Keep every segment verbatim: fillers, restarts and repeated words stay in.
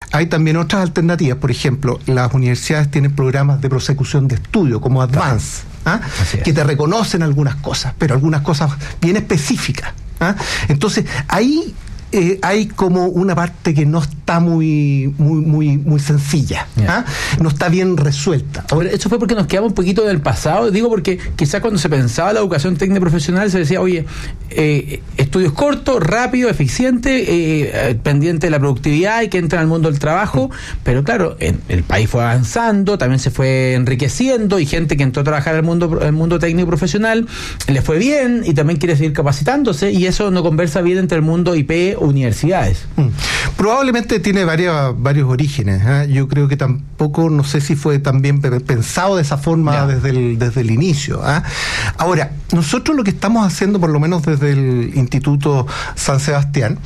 hay también otras alternativas. Por ejemplo, las universidades tienen programas de prosecución de estudio, como Advance, ¿ah? que te reconocen algunas cosas, pero algunas cosas bien específicas. ¿ah? Entonces, ahí eh, hay como una parte que no está muy muy muy muy sencilla, ¿ah? no está bien resuelta. Ahora, eso fue porque nos quedamos un poquito del pasado, digo porque quizás cuando se pensaba la educación técnica profesional se decía, oye, eh, estudios cortos, rápidos, eficientes, eh, pendiente de la productividad y que entran al mundo del trabajo, mm. pero claro, en, el país fue avanzando, también se fue enriqueciendo y gente que entró a trabajar al mundo, al mundo técnico profesional le fue bien y también quiere seguir capacitándose y eso no conversa bien entre el mundo I P universidades. Mm. Probablemente tiene varios, varios orígenes. ¿eh? Yo creo que tampoco, no sé si fue también pensado de esa forma yeah. desde, el, desde el inicio. ¿eh? Ahora, nosotros lo que estamos haciendo, por lo menos desde el Instituto San Sebastián,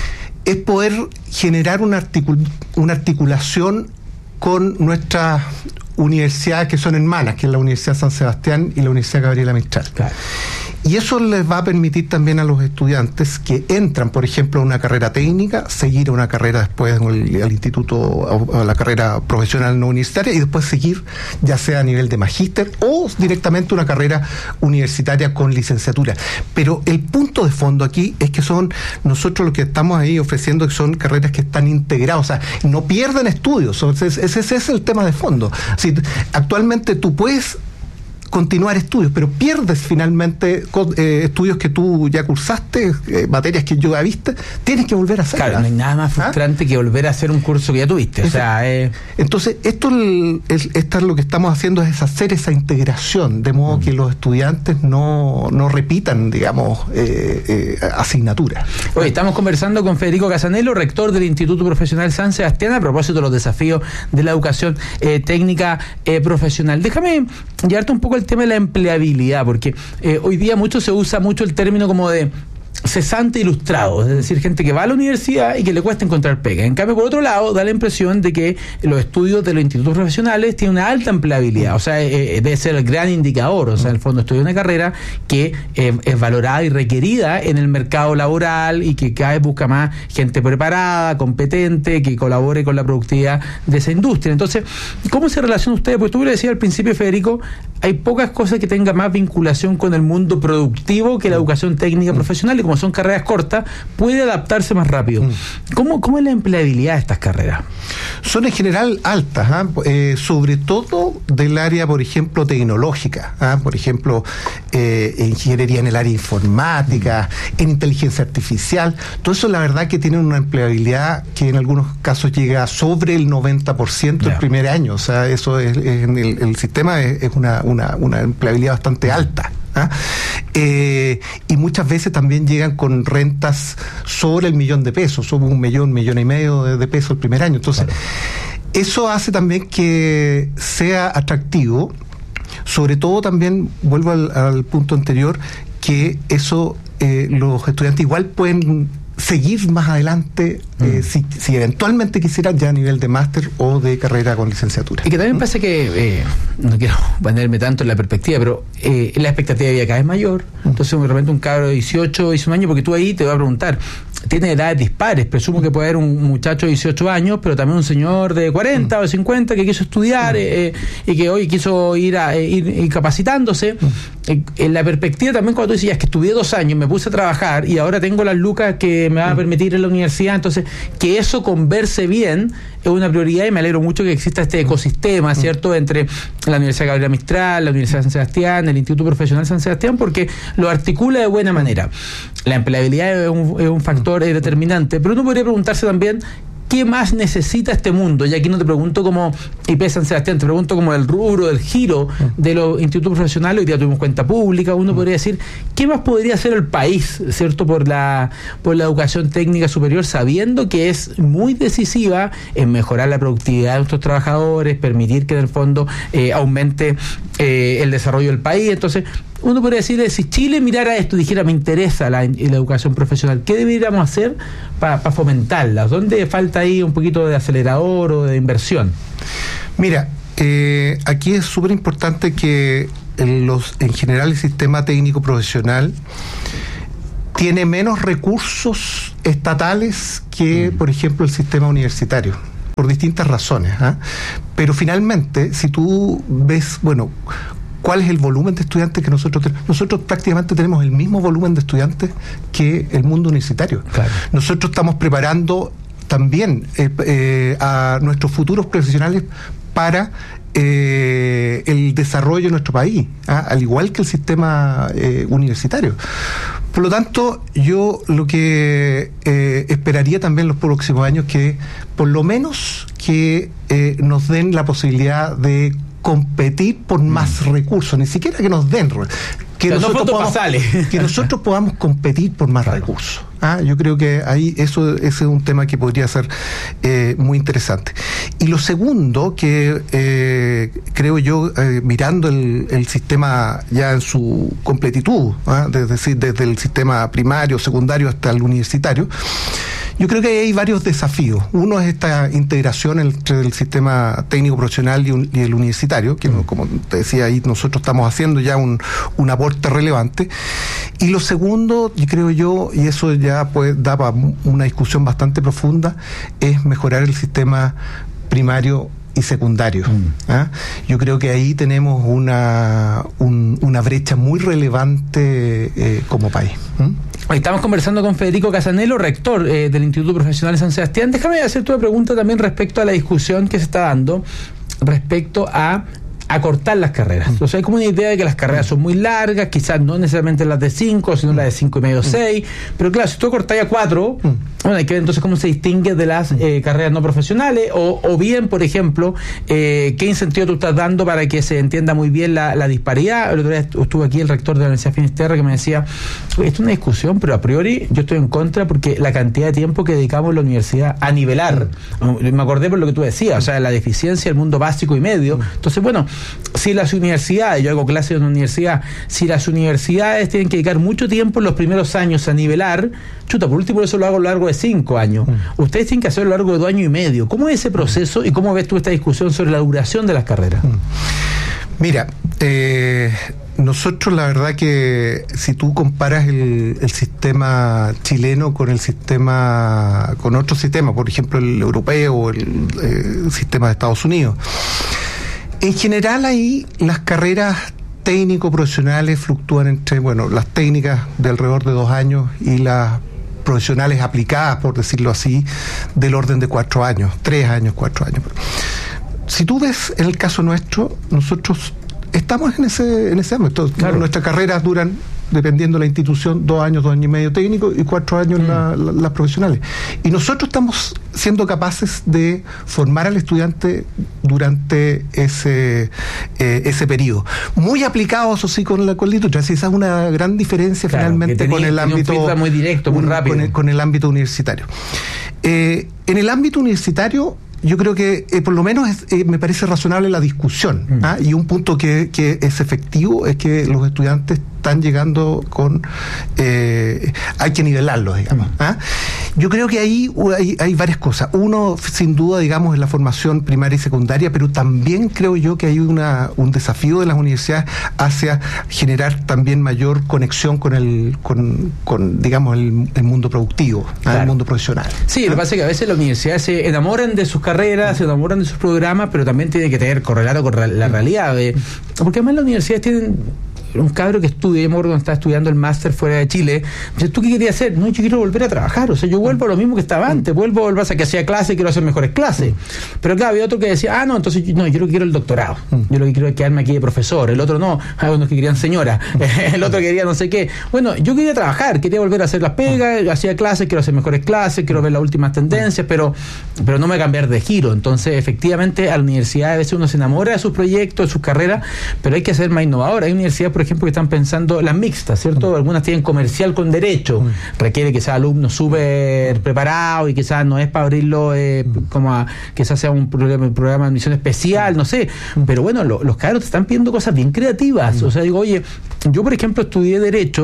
es poder generar una, articul- una articulación con nuestras universidades que son hermanas, que es la Universidad San Sebastián y la Universidad Gabriela Mistral. Claro. Y eso les va a permitir también a los estudiantes que entran, por ejemplo, a una carrera técnica, seguir a una carrera después al, al instituto, a la carrera profesional no universitaria, y después seguir ya sea a nivel de magíster o directamente una carrera universitaria con licenciatura. Pero el punto de fondo aquí es que son, nosotros lo que estamos ahí ofreciendo son carreras que están integradas, o sea, no pierden estudios, ese, ese es el tema de fondo. Si, actualmente tú puedes continuar estudios, pero pierdes finalmente eh, estudios que tú ya cursaste, eh, materias que ya viste, tienes que volver a hacer. Claro, no hay nada más frustrante ¿Ah? que volver a hacer un curso que ya tuviste. O sea, eh... Entonces, esto es, esto es lo que estamos haciendo, es hacer esa integración, de modo mm. que los estudiantes no, no repitan, digamos, eh, eh, asignaturas. Hoy estamos conversando con Federico Casanello, rector del Instituto Profesional San Sebastián, a propósito de los desafíos de la educación eh, técnica eh, profesional. Déjame llevarte un poco el tema de la empleabilidad, porque eh, hoy día mucho se usa mucho el término como de cesante ilustrado, es decir, gente que va a la universidad y que le cuesta encontrar pega. En cambio, por otro lado, da la impresión de que los estudios de los institutos profesionales tienen una alta empleabilidad, o sea, eh, debe ser el gran indicador, o sea, en el fondo estudiar una carrera que eh, es valorada y requerida en el mercado laboral y que cada vez busca más gente preparada, competente, que colabore con la productividad de esa industria. Entonces, ¿cómo se relaciona ustedes? Porque tú le decías al principio, Federico, hay pocas cosas que tengan más vinculación con el mundo productivo que la educación técnica profesional, y como son carreras cortas, puede adaptarse más rápido. ¿Cómo, cómo es la empleabilidad de estas carreras? Son en general altas, ¿eh? Eh, sobre todo del área, por ejemplo, tecnológica, ¿eh? por ejemplo, eh, ingeniería en el área informática, en inteligencia artificial. Todo eso, la verdad, que tiene una empleabilidad que en algunos casos llega sobre el noventa por ciento yeah. el primer año. O sea, eso es, es en el, el sistema es, es una, una, una empleabilidad bastante alta. ¿Ah? Eh, y muchas veces también llegan con rentas sobre el millón de pesos, sobre un millón, millón y medio de, de pesos el primer año. Entonces, claro. eso hace también que sea atractivo, sobre todo también, vuelvo al, al punto anterior, que eso eh, los estudiantes igual pueden seguir más adelante eh, mm. si, si eventualmente quisieran ya a nivel de máster o de carrera con licenciatura. Y que también ¿Mm? pasa que, eh, no quiero ponerme tanto en la perspectiva, pero eh, la expectativa de vida cada vez mayor, mm. entonces de repente un cabro de dieciocho hizo un año, porque tú ahí te vas a preguntar, tiene edades dispares, presumo que puede haber un muchacho de dieciocho años, pero también un señor de cuarenta mm. o de cincuenta que quiso estudiar mm. eh, y que hoy quiso ir, a, eh, ir, ir capacitándose. Mm. Eh, en la perspectiva también, cuando tú decías que estudié dos años, me puse a trabajar y ahora tengo las lucas que me van a permitir en la universidad, entonces que eso converse bien es una prioridad, y me alegro mucho que exista este ecosistema, ¿cierto?, entre la Universidad Gabriela Mistral, la Universidad San Sebastián, el Instituto Profesional San Sebastián, porque lo articula de buena manera. La empleabilidad es un, es un factor eh, determinante, pero uno podría preguntarse también ¿qué más necesita este mundo? Y aquí no te pregunto como I P San Sebastián, te pregunto como el rubro, el giro de los institutos profesionales. Hoy día tuvimos cuenta pública, uno podría decir, ¿qué más podría hacer el país, cierto, por la por la educación técnica superior, sabiendo que es muy decisiva en mejorar la productividad de nuestros trabajadores, permitir que en el fondo eh, aumente eh, el desarrollo del país? Entonces, uno podría decir, si Chile mirara esto y dijera, me interesa la, la educación profesional, ¿qué deberíamos hacer para pa fomentarla? ¿Dónde falta ahí un poquito de acelerador o de inversión? Mira, eh, aquí es súper importante que en, los, en general el sistema técnico profesional tiene menos recursos estatales que, mm. por ejemplo, el sistema universitario. por distintas razones, ¿eh? Pero finalmente, si tú ves, bueno, ¿cuál es el volumen de estudiantes que nosotros tenemos? Nosotros prácticamente tenemos el mismo volumen de estudiantes que el mundo universitario. Claro. Nosotros estamos preparando también eh, eh, a nuestros futuros profesionales para eh, el desarrollo de nuestro país, ¿eh? Al igual que el sistema eh, universitario. Por lo tanto, yo lo que eh, esperaría también los próximos años que por lo menos que eh, nos den la posibilidad de competir por más mm. recursos, ni siquiera que nos den, que, o sea, nosotros, no podamos, que nosotros podamos competir por más claro. recursos. ¿Ah? Yo creo que ahí eso ese es un tema que podría ser eh, muy interesante. Y lo segundo que eh, creo yo, eh, mirando el, el sistema ya en su completitud, ¿ah? es decir, desde el sistema primario, secundario hasta el universitario, yo creo que hay varios desafíos. Uno es esta integración entre el sistema técnico profesional y, un, y el universitario, que, como te decía ahí, nosotros estamos haciendo ya un, un aporte relevante. Y lo segundo, y creo yo, y eso ya pues da para una discusión bastante profunda, es mejorar el sistema primario y secundario. Mm. ¿Ah? Yo creo que ahí tenemos una, un, una brecha muy relevante eh, como país. ¿Mm? Estamos conversando con Federico Casanello, rector eh, del Instituto Profesional de San Sebastián. Déjame hacerte una pregunta también respecto a la discusión que se está dando respecto a acortar las carreras. Entonces hay como una idea de que las carreras son muy largas, quizás no necesariamente las de cinco, sino las de cinco y medio, seis, pero claro, si tú acortas a cuatro, bueno, hay que ver entonces cómo se distingue de las eh, carreras no profesionales, o, o bien, por ejemplo, eh, qué incentivo tú estás dando para que se entienda muy bien la, la disparidad. El otro día estuvo aquí el rector de la Universidad Finisterre que me decía, esto es una discusión, pero a priori yo estoy en contra porque la cantidad de tiempo que dedicamos en la universidad a nivelar, me acordé por lo que tú decías, o sea, la deficiencia del mundo básico y medio. Entonces, bueno, si las universidades, yo hago clases en una universidad, si las universidades tienen que dedicar mucho tiempo en los primeros años a nivelar, chuta, por último eso lo hago a lo largo de cinco años. Mm. Ustedes tienen que hacerlo a lo largo de dos años y medio. ¿Cómo es ese proceso y cómo ves tú esta discusión sobre la duración de las carreras? Mm. Mira, eh, nosotros la verdad que si tú comparas el, el sistema chileno con el sistema, con otro sistema, por ejemplo el europeo o el, eh, el sistema de Estados Unidos, en general ahí las carreras técnico-profesionales fluctúan entre, bueno, las técnicas de alrededor de dos años y las profesionales aplicadas, por decirlo así, del orden de cuatro años, tres años, cuatro años. Si tú ves en el caso nuestro, nosotros estamos en ese, en ese ámbito. Claro. Nuestras carreras duran, dependiendo de la institución, dos años, dos años y medio técnicos y cuatro años mm. la, la, las profesionales. Y nosotros estamos siendo capaces de formar al estudiante durante ese eh, ese periodo. Muy aplicados, eso sí, con la, con la industria. Esa es una gran diferencia, claro, finalmente tenía, con el ámbito... Un muy directo, muy un, rápido. Con el, con el ámbito universitario. Eh, en el ámbito universitario, yo creo que eh, por lo menos es, eh, me parece razonable la discusión. Mm. ¿Ah? Y un punto que, que es efectivo es que los estudiantes están llegando con... Eh, hay que nivelarlos, digamos. Mm. ¿Ah? Yo creo que ahí hay, hay varias cosas. Uno, sin duda, digamos, es la formación primaria y secundaria, pero también creo yo que hay una, un desafío de las universidades hacia generar también mayor conexión con el, con, con digamos, el, el mundo productivo, claro. El mundo profesional. Sí, ¿Ah? Lo que pasa es que a veces las universidades se enamoran de sus carreras, se enamoran de sus programas, pero también tiene que tener correlato con la realidad. Eh, porque además las universidades tienen... Un cabro que estudia, yo me acuerdo cuando estaba estudiando el máster fuera de Chile, me dice, ¿tú qué querías hacer? No, yo quiero volver a trabajar, o sea, yo vuelvo a lo mismo que estaba antes, vuelvo, vuelvo a que hacía clases, quiero hacer mejores clases. Pero claro, había otro que decía, ah, no, entonces yo, no, yo lo que quiero el doctorado, yo lo que quiero es quedarme aquí de profesor, el otro no, ah, unos que querían señora, el otro quería no sé qué. Bueno, yo quería trabajar, quería volver a hacer las pegas, hacía clases, quiero hacer mejores clases, quiero ver las últimas tendencias, pero, pero no me cambiar de giro. Entonces, efectivamente, a la universidad a veces uno se enamora de sus proyectos, de sus carreras, pero hay que ser más innovador. Hay universidades, por ejemplo, que están pensando las mixtas, ¿cierto? Mm. Algunas tienen comercial con derecho, mm. requiere que sea alumno súper preparado y quizás no es para abrirlo eh, mm. como a, quizás sea un programa, un programa de admisión especial, no sé, mm. pero bueno, lo, los cabros te están pidiendo cosas bien creativas, mm. o sea, digo, oye, yo por ejemplo estudié derecho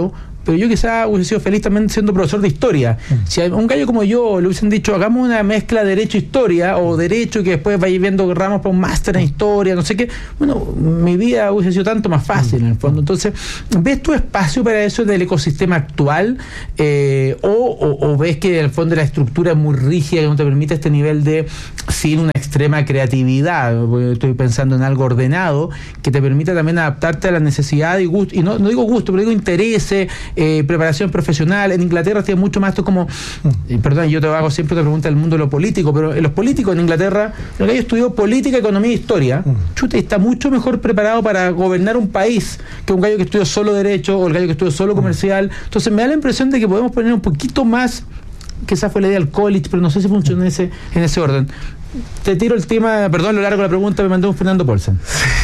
pero yo quizá hubiese sido feliz también siendo profesor de historia. Mm. Si a un gallo como yo le hubiesen dicho, hagamos una mezcla derecho-historia, o derecho que después vaya viendo ramos para un máster en historia, no sé qué, bueno, mi vida hubiese sido tanto más fácil mm. en el fondo. Entonces, ¿ves tu espacio para eso del ecosistema actual? Eh, o, o, o ves que en el fondo la estructura es muy rígida, que no te permite este nivel de, sin una extrema creatividad, estoy pensando en algo ordenado, que te permita también adaptarte a la necesidad y gusto, y no, no digo gusto, pero digo intereses, eh, preparación profesional. En Inglaterra tiene mucho más esto como, mm. perdón, yo te hago siempre te pregunta del mundo de lo político, pero los políticos en Inglaterra, el gallo estudió política, economía e historia, mm. chute, está mucho mejor preparado para gobernar un país que un gallo que estudió solo derecho o el gallo que estudió solo comercial. Entonces me da la impresión de que podemos poner un poquito más, que esa fue la idea del college, pero no sé si funciona en ese, en ese orden. Te tiro el tema, perdón, lo largo de la pregunta, me mandó un Fernando Polsen.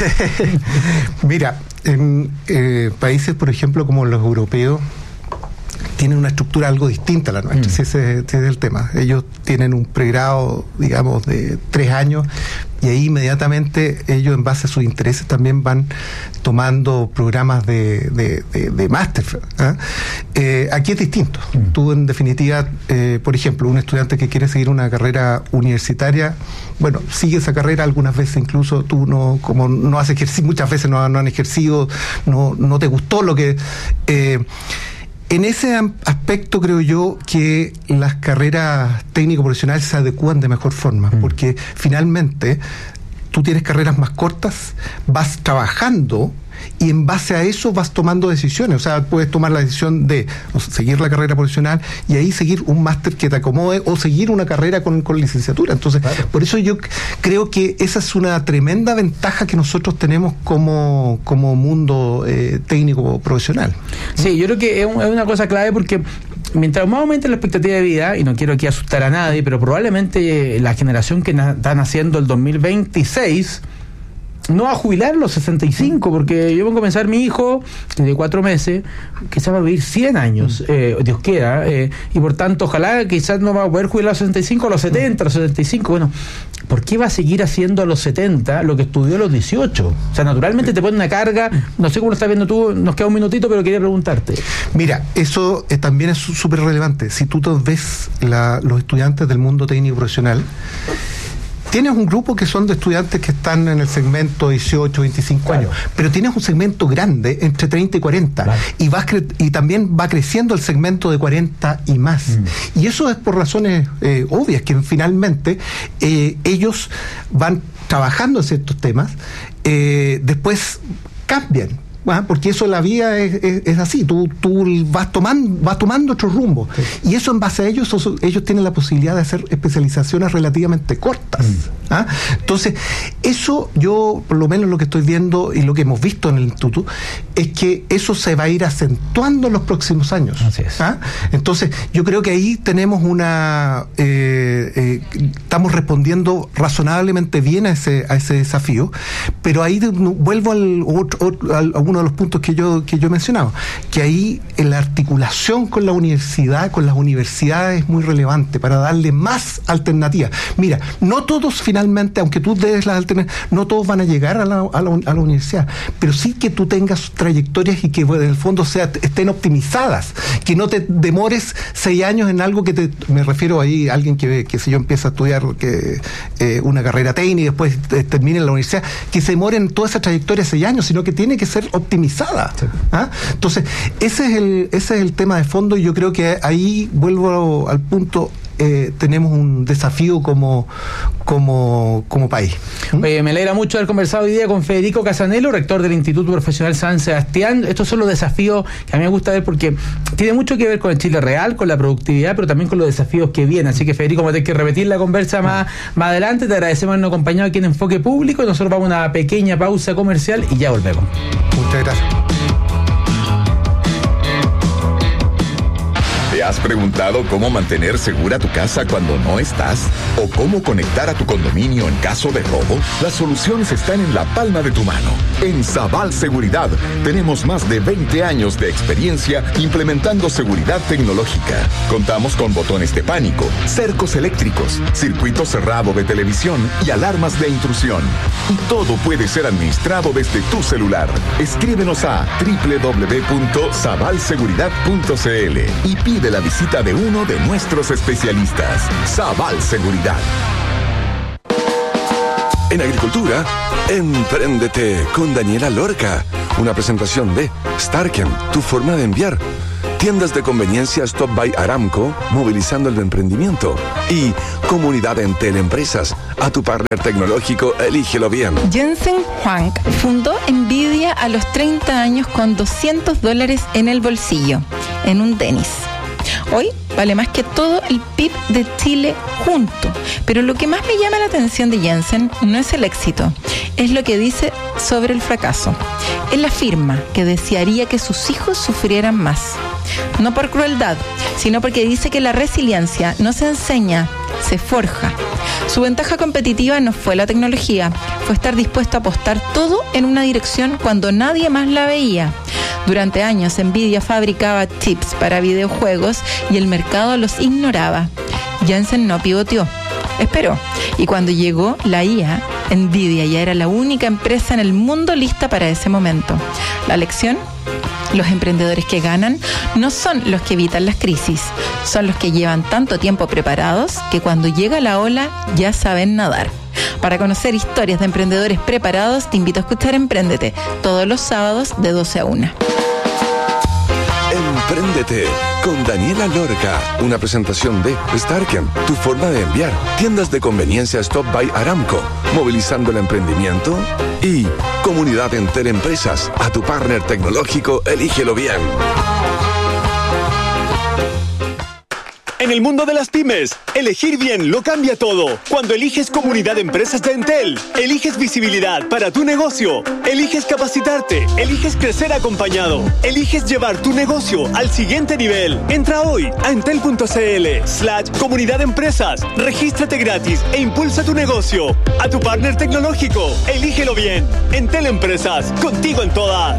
Mira, en eh, países, por ejemplo, como los europeos, tienen una estructura algo distinta a la nuestra, mm. si ese, ese es el tema. Ellos tienen un pregrado, digamos, de tres años, y ahí inmediatamente ellos, en base a sus intereses, también van tomando programas de, de, de, de máster. ¿eh? Eh, aquí es distinto. Mm. Tú, en definitiva, eh, por ejemplo, un estudiante que quiere seguir una carrera universitaria, bueno, sigue esa carrera, algunas veces incluso tú no, como no has ejercido, muchas veces no, no han ejercido, no, no te gustó lo que... Eh, En ese aspecto creo yo que las carreras técnico-profesionales se adecúan de mejor forma, mm. porque finalmente tú tienes carreras más cortas, vas trabajando y en base a eso vas tomando decisiones. O sea, puedes tomar la decisión de o sea, seguir la carrera profesional y ahí seguir un máster que te acomode o seguir una carrera con, con licenciatura. Entonces, claro. por eso yo creo que esa es una tremenda ventaja que nosotros tenemos como, como mundo eh, técnico profesional. Sí, yo creo que es, un, es una cosa clave, porque mientras más aumente la expectativa de vida, y no quiero aquí asustar a nadie, pero probablemente la generación que na- está naciendo el dos mil veintiséis no va a jubilar a los sesenta y cinco, porque yo voy a comenzar, mi hijo, que de cuatro meses, quizás va a vivir cien años, eh, Dios quiera, eh, y por tanto, ojalá quizás no va a poder jubilar a los sesenta y cinco, a los setenta, a los setenta y cinco. Bueno, ¿por qué va a seguir haciendo a los setenta lo que estudió a los dieciocho? O sea, naturalmente te pone una carga, no sé cómo lo estás viendo tú, nos queda un minutito, pero quería preguntarte. Mira, eso eh, también es súper relevante. Si tú te ves la, los estudiantes del mundo técnico profesional, tienes un grupo que son de estudiantes que están en el segmento dieciocho, veinticinco claro. años, pero tienes un segmento grande entre treinta y cuarenta, claro. y, vas cre- y también va creciendo el segmento de cuarenta y más. Mm. Y eso es por razones eh, obvias, que finalmente eh, ellos van trabajando en ciertos temas, eh, después cambian. ¿Ah? Porque eso, la vida es, es, es así, tú, tú vas tomando vas tomando otro rumbo, sí. y eso en base a ellos, ellos tienen la posibilidad de hacer especializaciones relativamente cortas. Mm. ¿Ah? Entonces, eso yo, por lo menos lo que estoy viendo y lo que hemos visto en el instituto, es que eso se va a ir acentuando en los próximos años. Así es. ¿Ah? Entonces, yo creo que ahí tenemos una... Eh, eh, estamos respondiendo razonablemente bien a ese, a ese desafío, pero ahí de, vuelvo al, otro, al, a uno de los puntos que yo, que yo he mencionado, que ahí en la articulación con la universidad, con las universidades, es muy relevante para darle más alternativas. Mira, no todos finalmente, aunque tú des las alternativas, no todos van a llegar a la, a la, a la universidad, pero sí que tú tengas trayectorias y que en el fondo sea, estén optimizadas, que no te demores seis años en algo que te, me refiero ahí a alguien que, que si yo empieza a estudiar que, eh, una carrera técnica y después eh, termine en la universidad, que se demoren toda esa trayectoria seis años, sino que tiene que ser optimizada. Sí. ¿Ah? Entonces, ese es el, ese es el tema de fondo, y yo creo que ahí vuelvo al punto. Eh, tenemos un desafío como como, como país. ¿Mm? Oye, me alegra mucho haber conversado hoy día con Federico Casanello, rector del Instituto Profesional San Sebastián. Estos son los desafíos que a mí me gusta ver, porque tiene mucho que ver con el Chile real, con la productividad, pero también con los desafíos que vienen. Así que, Federico, vamos a tener que repetir la conversa más, más adelante. Te agradecemos habernos acompañado aquí en Enfoque Público, y nosotros vamos a una pequeña pausa comercial y ya volvemos. Muchas gracias. has preguntado cómo mantener segura tu casa cuando no estás? ¿O cómo conectar a tu condominio en caso de robo? Las soluciones están en la palma de tu mano. En Sabal Seguridad tenemos más de veinte años de experiencia implementando seguridad tecnológica. Contamos con botones de pánico, cercos eléctricos, circuito cerrado de televisión y alarmas de intrusión. Y todo puede ser administrado desde tu celular. Escríbenos a doble u doble u doble u punto sabal seguridad punto c l y pide la visita de uno de nuestros especialistas. Sabal Seguridad. En agricultura, empréndete con Daniela Lorca. Una presentación de Starken, tu forma de enviar. Tiendas de conveniencia Stop by Aramco, movilizando el emprendimiento. Y Comunidad Entel Empresas, a tu partner tecnológico, elígelo bien. Jensen Huang fundó Nvidia a los treinta años con doscientos dólares en el bolsillo, en un tenis. Hoy vale más que todo el P I B de Chile junto. Pero lo que más me llama la atención de Jensen no es el éxito, es lo que dice sobre el fracaso. Él afirma que desearía que sus hijos sufrieran más. No por crueldad, sino porque dice que la resiliencia no se enseña, se forja. Su ventaja competitiva no fue la tecnología, fue estar dispuesto a apostar todo en una dirección cuando nadie más la veía. Durante años, Nvidia fabricaba chips para videojuegos y el mercado los ignoraba. Jensen no pivoteó, esperó. Y cuando llegó la I A, Nvidia ya era la única empresa en el mundo lista para ese momento. La lección: los emprendedores que ganan no son los que evitan las crisis, son los que llevan tanto tiempo preparados que cuando llega la ola ya saben nadar. Para conocer historias de emprendedores preparados, te invito a escuchar Empréndete, todos los sábados de doce a una. Empréndete con Daniela Lorca, una presentación de Starken, tu forma de enviar. Tiendas de conveniencia Stop by Aramco, movilizando el emprendimiento. Y Comunidad Entel Empresas, a tu partner tecnológico, elígelo bien. En el mundo de las pymes, elegir bien lo cambia todo. Cuando eliges Comunidad de Empresas de Entel, eliges visibilidad para tu negocio, eliges capacitarte, eliges crecer acompañado, eliges llevar tu negocio al siguiente nivel. Entra hoy a entel.cl slash Comunidad de Empresas, regístrate gratis e impulsa tu negocio. A tu partner tecnológico, elígelo bien. Entel Empresas, contigo en todas.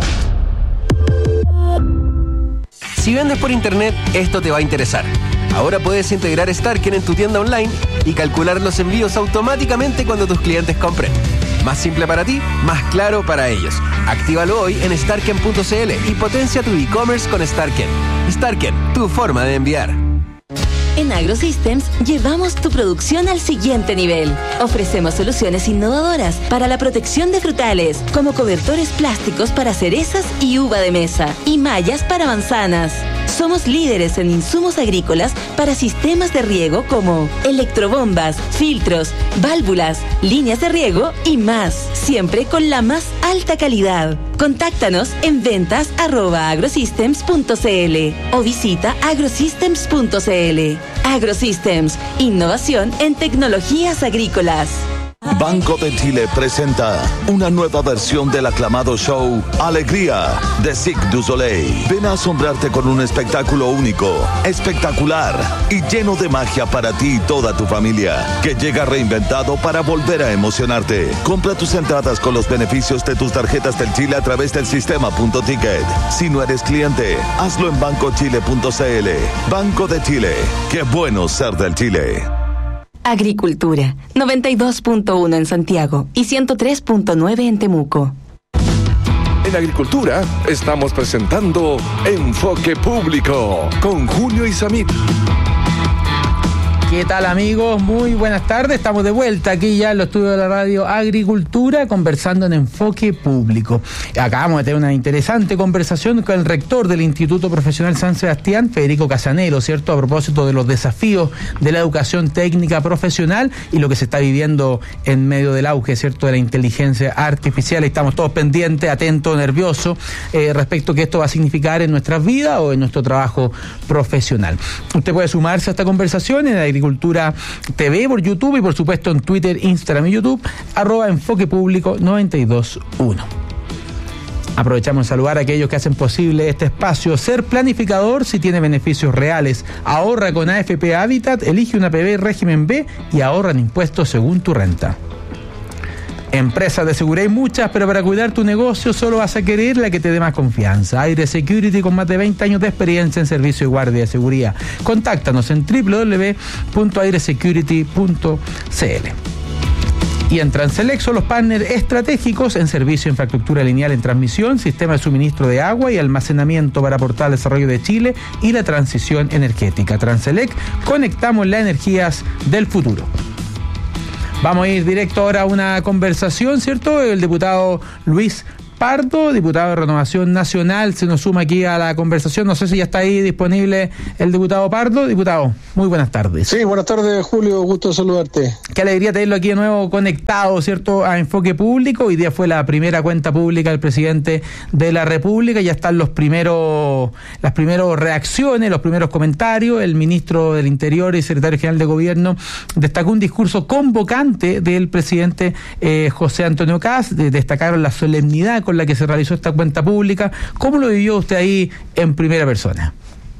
Si vendes por internet, esto te va a interesar. Ahora puedes integrar Starken en tu tienda online y calcular los envíos automáticamente cuando tus clientes compren. Más simple para ti, más claro para ellos. Actívalo hoy en starken punto c l y potencia tu e-commerce con Starken. Starken, tu forma de enviar. En AgroSystems llevamos tu producción al siguiente nivel. Ofrecemos soluciones innovadoras para la protección de frutales, como cobertores plásticos para cerezas y uva de mesa, y mallas para manzanas. Somos líderes en insumos agrícolas para sistemas de riego como electrobombas, filtros, válvulas, líneas de riego y más, siempre con la más alta calidad. Contáctanos en ventas arroba agrosystems punto c l o visita agrosystems punto c l. AgroSystems, innovación en tecnologías agrícolas. Banco de Chile presenta una nueva versión del aclamado show Alegría de Cirque du Soleil. Ven a asombrarte con un espectáculo único, espectacular y lleno de magia para ti y toda tu familia, que llega reinventado para volver a emocionarte. Compra tus entradas con los beneficios de tus tarjetas del Chile a través del sistema Punto Ticket. Si no eres cliente, hazlo en banco chile punto c l. Banco de Chile. Qué bueno ser del Chile. Agricultura, noventa y dos punto uno en Santiago y ciento tres punto nueve en Temuco. En agricultura estamos presentando Enfoque Público con Julio Isamit. ¿Qué tal, amigos? Muy buenas tardes. Estamos de vuelta aquí ya en los estudios de la radio Agricultura, conversando en Enfoque Público. Acabamos de tener una interesante conversación con el rector del Instituto Profesional San Sebastián, Federico Casanelo, ¿cierto? A propósito de los desafíos de la educación técnica profesional y lo que se está viviendo en medio del auge, ¿cierto?, de la inteligencia artificial. Estamos todos pendientes, atentos, nerviosos eh, respecto a qué esto va a significar en nuestras vidas o en nuestro trabajo profesional. Usted puede sumarse a esta conversación en la Agricultura T V por YouTube y por supuesto en Twitter, Instagram y YouTube, arroba Enfoque Público noventa y dos punto uno. Aprovechamos de saludar a aquellos que hacen posible este espacio. Ser planificador si tiene beneficios reales. Ahorra con A F P Habitat, elige una P B régimen B y ahorra en impuestos según tu renta. Empresas de seguridad hay muchas, pero para cuidar tu negocio solo vas a querer la que te dé más confianza. Aire Security, con más de veinte años de experiencia en servicio de guardia de seguridad. Contáctanos en doble u doble u doble u punto aire security punto c l. Y en Transelec son los partners estratégicos en servicio de infraestructura lineal en transmisión, sistema de suministro de agua y almacenamiento para aportar al desarrollo de Chile y la transición energética. Transelec, conectamos las energías del futuro. Vamos a ir directo ahora a una conversación, ¿cierto? El diputado Luis Pardo, diputado de Renovación Nacional, se nos suma aquí a la conversación. No sé si ya está ahí disponible el diputado Pardo. Diputado, muy buenas tardes. Sí, buenas tardes, Julio, gusto saludarte. Qué alegría tenerlo aquí de nuevo conectado, ¿cierto?, a Enfoque Público. Hoy día fue la primera cuenta pública del presidente de la República. Ya están los primeros, las primeras reacciones, los primeros comentarios. El ministro del Interior y secretario general de Gobierno destacó un discurso convocante del presidente eh, José Antonio Kast. De, destacaron la solemnidad con la que se realizó esta cuenta pública. ¿Cómo lo vivió usted ahí en primera persona?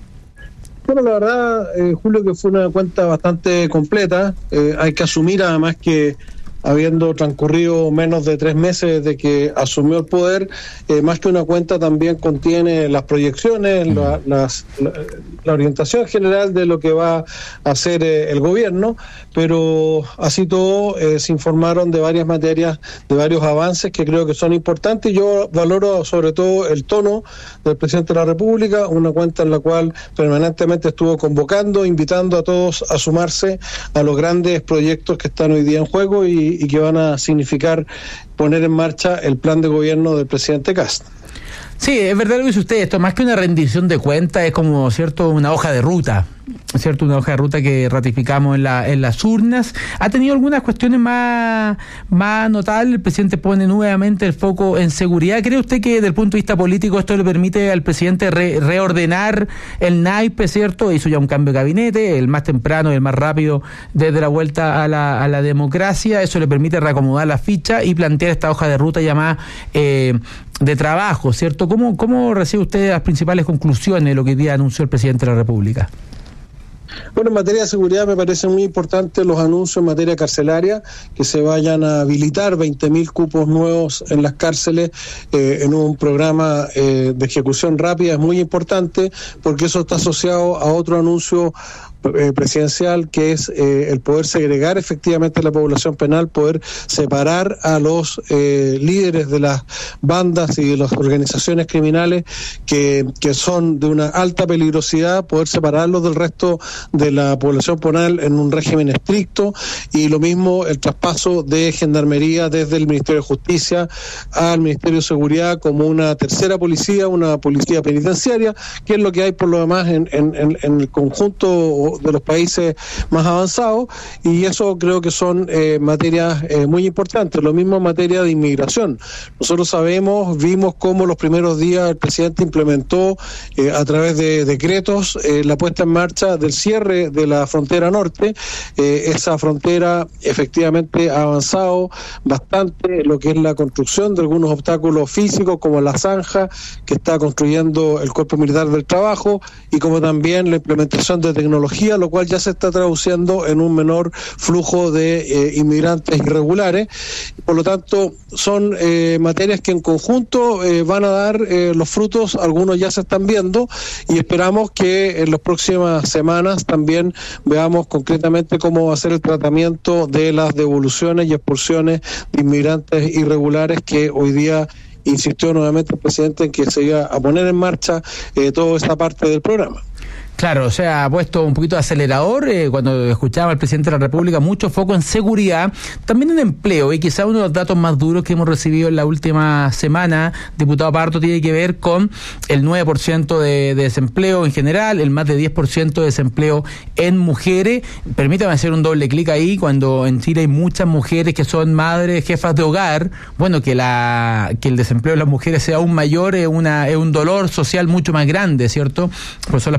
Bueno, la verdad, eh, Julio, que fue una cuenta bastante completa. Eh, hay que asumir además que habiendo transcurrido menos de tres meses desde que asumió el poder, eh, más que una cuenta también contiene las proyecciones, mm. la, las, la, la orientación general de lo que va a hacer eh, el gobierno, pero así todo eh, se informaron de varias materias, de varios avances que creo que son importantes, y yo valoro sobre todo el tono del presidente de la República, una cuenta en la cual permanentemente estuvo convocando, invitando a todos a sumarse a los grandes proyectos que están hoy día en juego y y que van a significar poner en marcha el plan de gobierno del presidente Kast. Sí, es verdad lo que dice usted, esto más que una rendición de cuentas es como, cierto, una hoja de ruta, cierto, una hoja de ruta que ratificamos en la en las urnas. Ha tenido algunas cuestiones más más notables. El presidente pone nuevamente el foco en seguridad. ¿Cree usted que desde el punto de vista político esto le permite al presidente re, reordenar el naipe, cierto? Hizo ya un cambio de gabinete, el más temprano y el más rápido desde la vuelta a la, a la democracia. Eso le permite reacomodar la ficha y plantear esta hoja de ruta ya más eh, de trabajo, ¿cierto? ¿Cómo, cómo recibe usted las principales conclusiones de lo que hoy día anunció el presidente de la República? Bueno, en materia de seguridad me parecen muy importantes los anuncios en materia carcelaria, que se vayan a habilitar veinte mil cupos nuevos en las cárceles eh, en un programa eh, de ejecución rápida. Es muy importante porque eso está asociado a otro anuncio Eh, presidencial, que es eh, el poder segregar efectivamente la población penal, poder separar a los eh, líderes de las bandas y de las organizaciones criminales que, que son de una alta peligrosidad, poder separarlos del resto de la población penal en un régimen estricto, y lo mismo el traspaso de gendarmería desde el Ministerio de Justicia al Ministerio de Seguridad como una tercera policía, una policía penitenciaria, que es lo que hay por lo demás en, en, en, en el conjunto de los países más avanzados, y eso creo que son eh, materias eh, muy importantes. Lo mismo en materia de inmigración. Nosotros sabemos, vimos cómo los primeros días el presidente implementó eh, a través de decretos eh, la puesta en marcha del cierre de la frontera norte. Eh, esa frontera efectivamente ha avanzado bastante, lo que es la construcción de algunos obstáculos físicos, como la zanja que está construyendo el Cuerpo Militar del Trabajo, y como también la implementación de tecnología, lo cual ya se está traduciendo en un menor flujo de eh, inmigrantes irregulares. Por lo tanto, son eh, materias que en conjunto eh, van a dar eh, los frutos. Algunos ya se están viendo, y esperamos que en las próximas semanas también veamos concretamente cómo va a ser el tratamiento de las devoluciones y expulsiones de inmigrantes irregulares, que hoy día insistió nuevamente el presidente en que se iba a poner en marcha eh, toda esta parte del programa. Claro, o sea, ha puesto un poquito de acelerador, eh, cuando escuchaba al presidente de la República, mucho foco en seguridad, también en empleo, y quizá uno de los datos más duros que hemos recibido en la última semana, diputado Pardo, tiene que ver con el nueve por ciento de, de desempleo en general, el más de diez por ciento de desempleo en mujeres. Permítame hacer un doble clic ahí, cuando en Chile hay muchas mujeres que son madres, jefas de hogar, bueno, que la que el desempleo de las mujeres sea aún mayor es, una, es un dolor social mucho más grande, ¿cierto? Pues son las personas que mantienen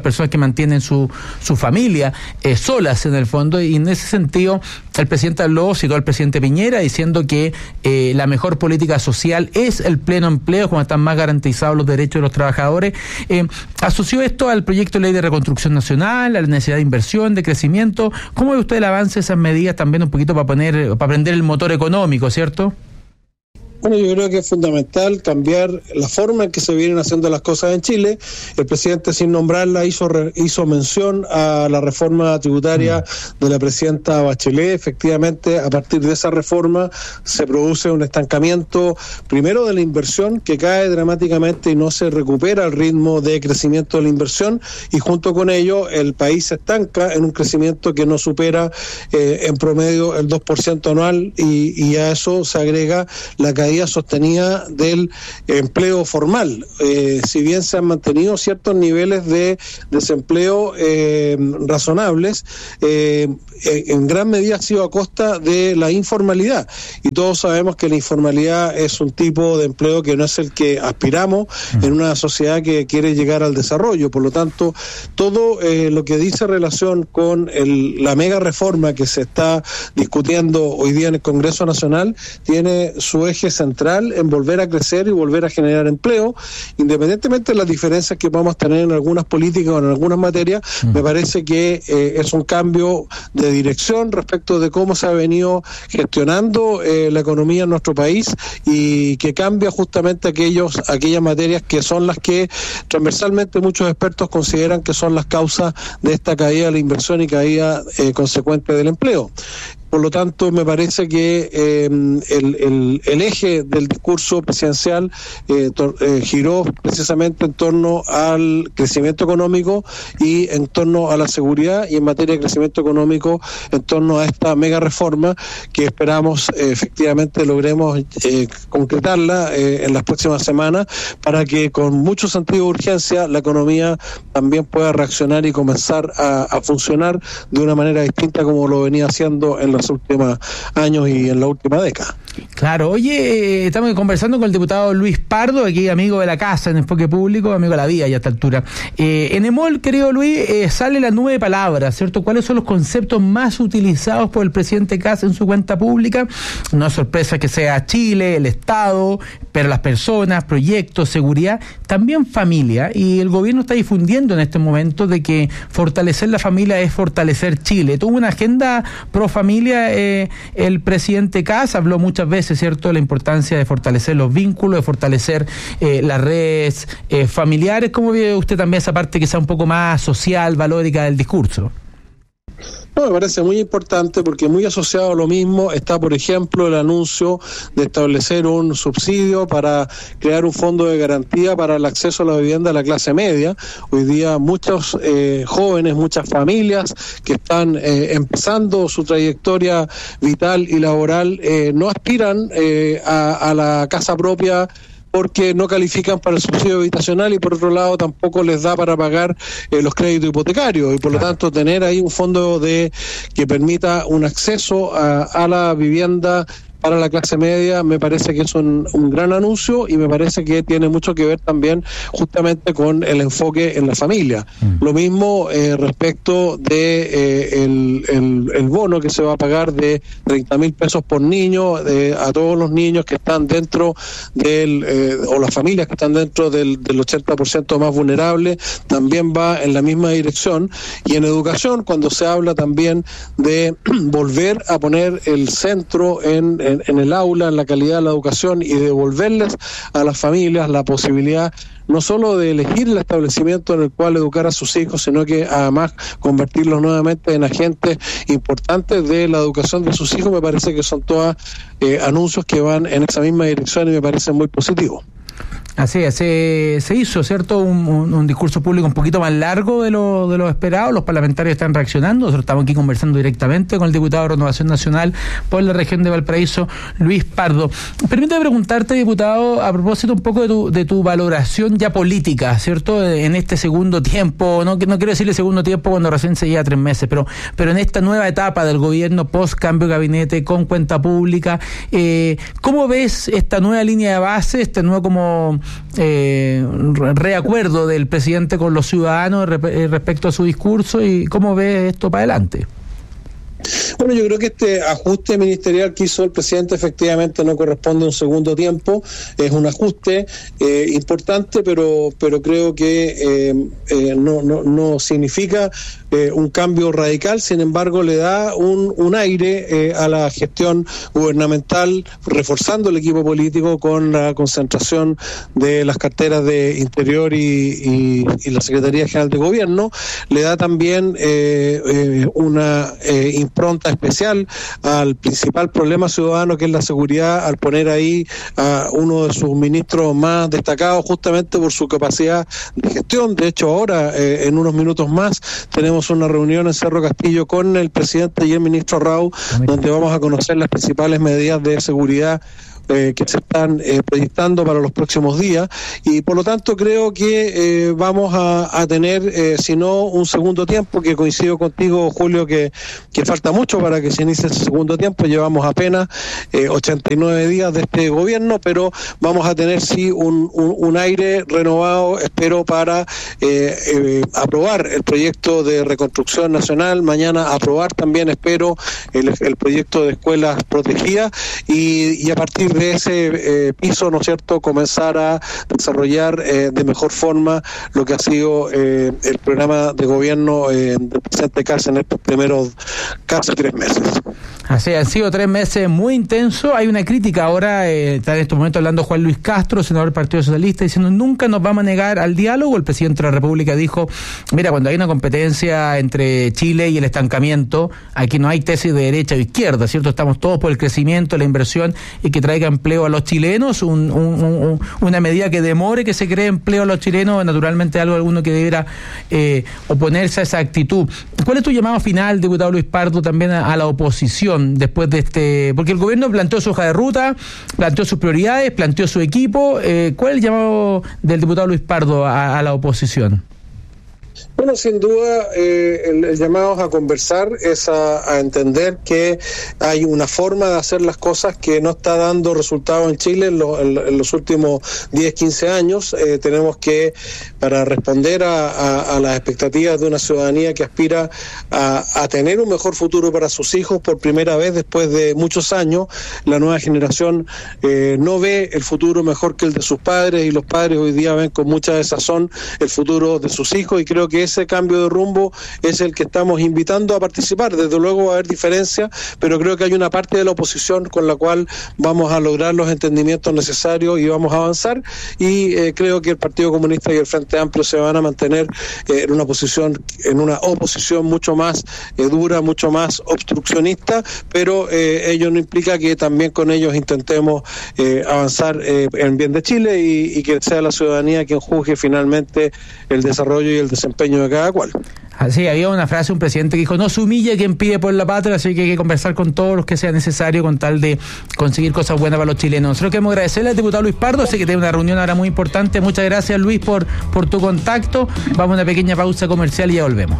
mantienen su, su familia eh, solas en el fondo, y en ese sentido el presidente habló, citó al presidente Piñera diciendo que eh, la mejor política social es el pleno empleo, cuando están más garantizados los derechos de los trabajadores. Eh, asoció esto al proyecto de ley de reconstrucción nacional, a la necesidad de inversión, de crecimiento. ¿Cómo ve usted el avance de esas medidas también un poquito para poner, para prender el motor económico, cierto? Bueno, yo creo que es fundamental cambiar la forma en que se vienen haciendo las cosas en Chile. El presidente, sin nombrarla, hizo hizo mención a la reforma tributaria de la presidenta Bachelet. Efectivamente, a partir de esa reforma se produce un estancamiento, primero de la inversión, que cae dramáticamente y no se recupera el ritmo de crecimiento de la inversión, y junto con ello el país se estanca en un crecimiento que no supera eh, en promedio el dos por ciento anual, y, y a eso se agrega la caída sostenida del empleo formal. Eh, si bien se han mantenido ciertos niveles de desempleo eh, razonables, eh, en gran medida ha sido a costa de la informalidad, y todos sabemos que la informalidad es un tipo de empleo que no es el que aspiramos en una sociedad que quiere llegar al desarrollo. Por lo tanto, todo eh, lo que dice relación con el, la mega reforma que se está discutiendo hoy día en el Congreso Nacional tiene su eje central en volver a crecer y volver a generar empleo, independientemente de las diferencias que podamos tener en algunas políticas o en algunas materias. Mm. Me parece que eh, es un cambio de dirección respecto de cómo se ha venido gestionando eh, la economía en nuestro país, y que cambia justamente aquellos aquellas materias que son las que transversalmente muchos expertos consideran que son las causas de esta caída de la inversión y caída eh, consecuente del empleo. Por lo tanto, me parece que eh, el, el, el eje del discurso presidencial eh, to, eh, giró precisamente en torno al crecimiento económico y en torno a la seguridad, y en materia de crecimiento económico en torno a esta mega reforma que esperamos eh, efectivamente logremos eh, concretarla eh, en las próximas semanas, para que con mucho sentido de urgencia la economía también pueda reaccionar y comenzar a, a funcionar de una manera distinta como lo venía haciendo en la los últimos años y en la última década. Claro, oye, estamos conversando con el diputado Luis Pardo, aquí amigo de la casa en Enfoque Público, amigo de la vía ya a esta altura. Eh, en EMOL, querido Luis, eh, sale la nube de palabras, ¿cierto? ¿Cuáles son los conceptos más utilizados por el presidente Kast en su cuenta pública? No es sorpresa que sea Chile, el Estado, pero las personas, proyectos, seguridad, también familia, y el gobierno está difundiendo en este momento de que fortalecer la familia es fortalecer Chile. Tuvo una agenda pro familia eh, el presidente Kast, habló muchas veces, ¿cierto?, de la importancia de fortalecer los vínculos, de fortalecer eh, las redes eh, familiares. ¿Cómo ve usted también esa parte que sea un poco más social, valórica del discurso? No, me parece muy importante, porque muy asociado a lo mismo está, por ejemplo, el anuncio de establecer un subsidio para crear un fondo de garantía para el acceso a la vivienda de la clase media. Hoy día muchos eh, jóvenes, muchas familias que están eh, empezando su trayectoria vital y laboral eh, no aspiran eh, a, a la casa propia, porque no califican para el subsidio habitacional, y por otro lado tampoco les da para pagar eh, los créditos hipotecarios, y por lo tanto tener ahí un fondo de que permita un acceso a, a la vivienda para la clase media me parece que es un, un gran anuncio, y me parece que tiene mucho que ver también justamente con el enfoque en la familia. Mm. Lo mismo eh, respecto de eh, el, el, el bono que se va a pagar de treinta mil pesos por niño de, a todos los niños que están dentro del, eh, o las familias que están dentro del, del ochenta por ciento más vulnerable, también va en la misma dirección. Y en educación, cuando se habla también de volver a poner el centro en En, en el aula, en la calidad de la educación, y devolverles a las familias la posibilidad no solo de elegir el establecimiento en el cual educar a sus hijos, sino que además convertirlos nuevamente en agentes importantes de la educación de sus hijos. Me parece que son todos eh, anuncios que van en esa misma dirección y me parecen muy positivos. Así es, se, se hizo, ¿cierto?, un, un, un discurso público un poquito más largo de lo, de lo esperado. Los parlamentarios están reaccionando. Nosotros estamos aquí conversando directamente con el diputado de Renovación Nacional por la región de Valparaíso, Luis Pardo. Permítame preguntarte, diputado, a propósito un poco de tu, de tu valoración ya política, ¿cierto?, en este segundo tiempo, no, no quiero decirle segundo tiempo cuando recién se lleva tres meses, pero, pero en esta nueva etapa del gobierno post cambio de gabinete con cuenta pública. Eh, ¿Cómo ves esta nueva línea de base, este nuevo como eh, reacuerdo del presidente con los ciudadanos respecto a su discurso, y cómo ve esto para adelante. Bueno, yo creo que este ajuste ministerial que hizo el presidente efectivamente no corresponde a un segundo tiempo, es un ajuste eh, importante, pero pero creo que eh, eh, no, no, no significa eh, un cambio radical, sin embargo le da un, un aire eh, a la gestión gubernamental, reforzando el equipo político con la concentración de las carteras de Interior y, y, y la Secretaría General de Gobierno, le da también eh, eh, una eh, impronta especial al principal problema ciudadano, que es la seguridad, al poner ahí a uno de sus ministros más destacados justamente por su capacidad de gestión. De hecho, ahora, eh, en unos minutos más, tenemos una reunión en Cerro Castillo con el presidente y el ministro Rau, donde vamos a conocer las principales medidas de seguridad Eh, que se están eh, proyectando para los próximos días, y por lo tanto creo que eh, vamos a, a tener, eh, si no un segundo tiempo, que coincido contigo, Julio, que, que falta mucho para que se inicie ese segundo tiempo. Llevamos apenas eh, ochenta y nueve días de este gobierno, pero vamos a tener sí un, un, un aire renovado, espero, para eh, eh, aprobar el proyecto de reconstrucción nacional, mañana aprobar también, espero, el, el proyecto de escuelas protegidas, y, y a partir de de ese eh, piso, ¿no es cierto?, comenzar a desarrollar eh, de mejor forma lo que ha sido eh, el programa de gobierno eh, del presidente Kast en estos primeros casi tres meses. Así han sido tres meses muy intensos. Hay una crítica ahora, eh, está en estos momentos hablando Juan Luis Castro, senador del Partido Socialista, diciendo nunca nos vamos a negar al diálogo. El presidente de la República dijo, mira, cuando hay una competencia entre Chile y el estancamiento, aquí no hay tesis de derecha o izquierda, ¿cierto? Estamos todos por el crecimiento, la inversión y que traiga empleo a los chilenos. Un, un, un, una medida que demore que se cree empleo a los chilenos, naturalmente algo alguno que debiera eh, oponerse a esa actitud. ¿Cuál es tu llamado final, diputado Luis Pardo, también a, a la oposición después de este? Porque el gobierno planteó su hoja de ruta, planteó sus prioridades, planteó su equipo. Eh, ¿Cuál es el llamado del diputado Luis Pardo a, a la oposición? Bueno, sin duda, eh, el, el llamado a conversar es a, a entender que hay una forma de hacer las cosas que no está dando resultados en Chile en, lo, en, en los últimos diez, quince años. Eh, tenemos que, para responder a, a, a las expectativas de una ciudadanía que aspira a, a tener un mejor futuro para sus hijos, por primera vez después de muchos años, la nueva generación eh, no ve el futuro mejor que el de sus padres, y los padres hoy día ven con mucha desazón el futuro de sus hijos, y creo que ese cambio de rumbo es el que estamos invitando a participar. Desde luego va a haber diferencias, pero creo que hay una parte de la oposición con la cual vamos a lograr los entendimientos necesarios y vamos a avanzar, y eh, creo que el Partido Comunista y el Frente Amplio se van a mantener eh, en una posición, en una oposición mucho más eh, dura, mucho más obstruccionista, pero eh, ello no implica que también con ellos intentemos eh, avanzar eh, en bien de Chile, y, y que sea la ciudadanía quien juzgue finalmente el desarrollo y el desempeño de cada cual. Así, había una frase, un presidente que dijo, no se humilla quien pide por la patria, así que hay que conversar con todos los que sea necesario con tal de conseguir cosas buenas para los chilenos. Nosotros queremos agradecerle al diputado Luis Pardo, sé que tiene una reunión ahora muy importante. Muchas gracias, Luis, por, por tu contacto. Vamos a una pequeña pausa comercial y ya volvemos.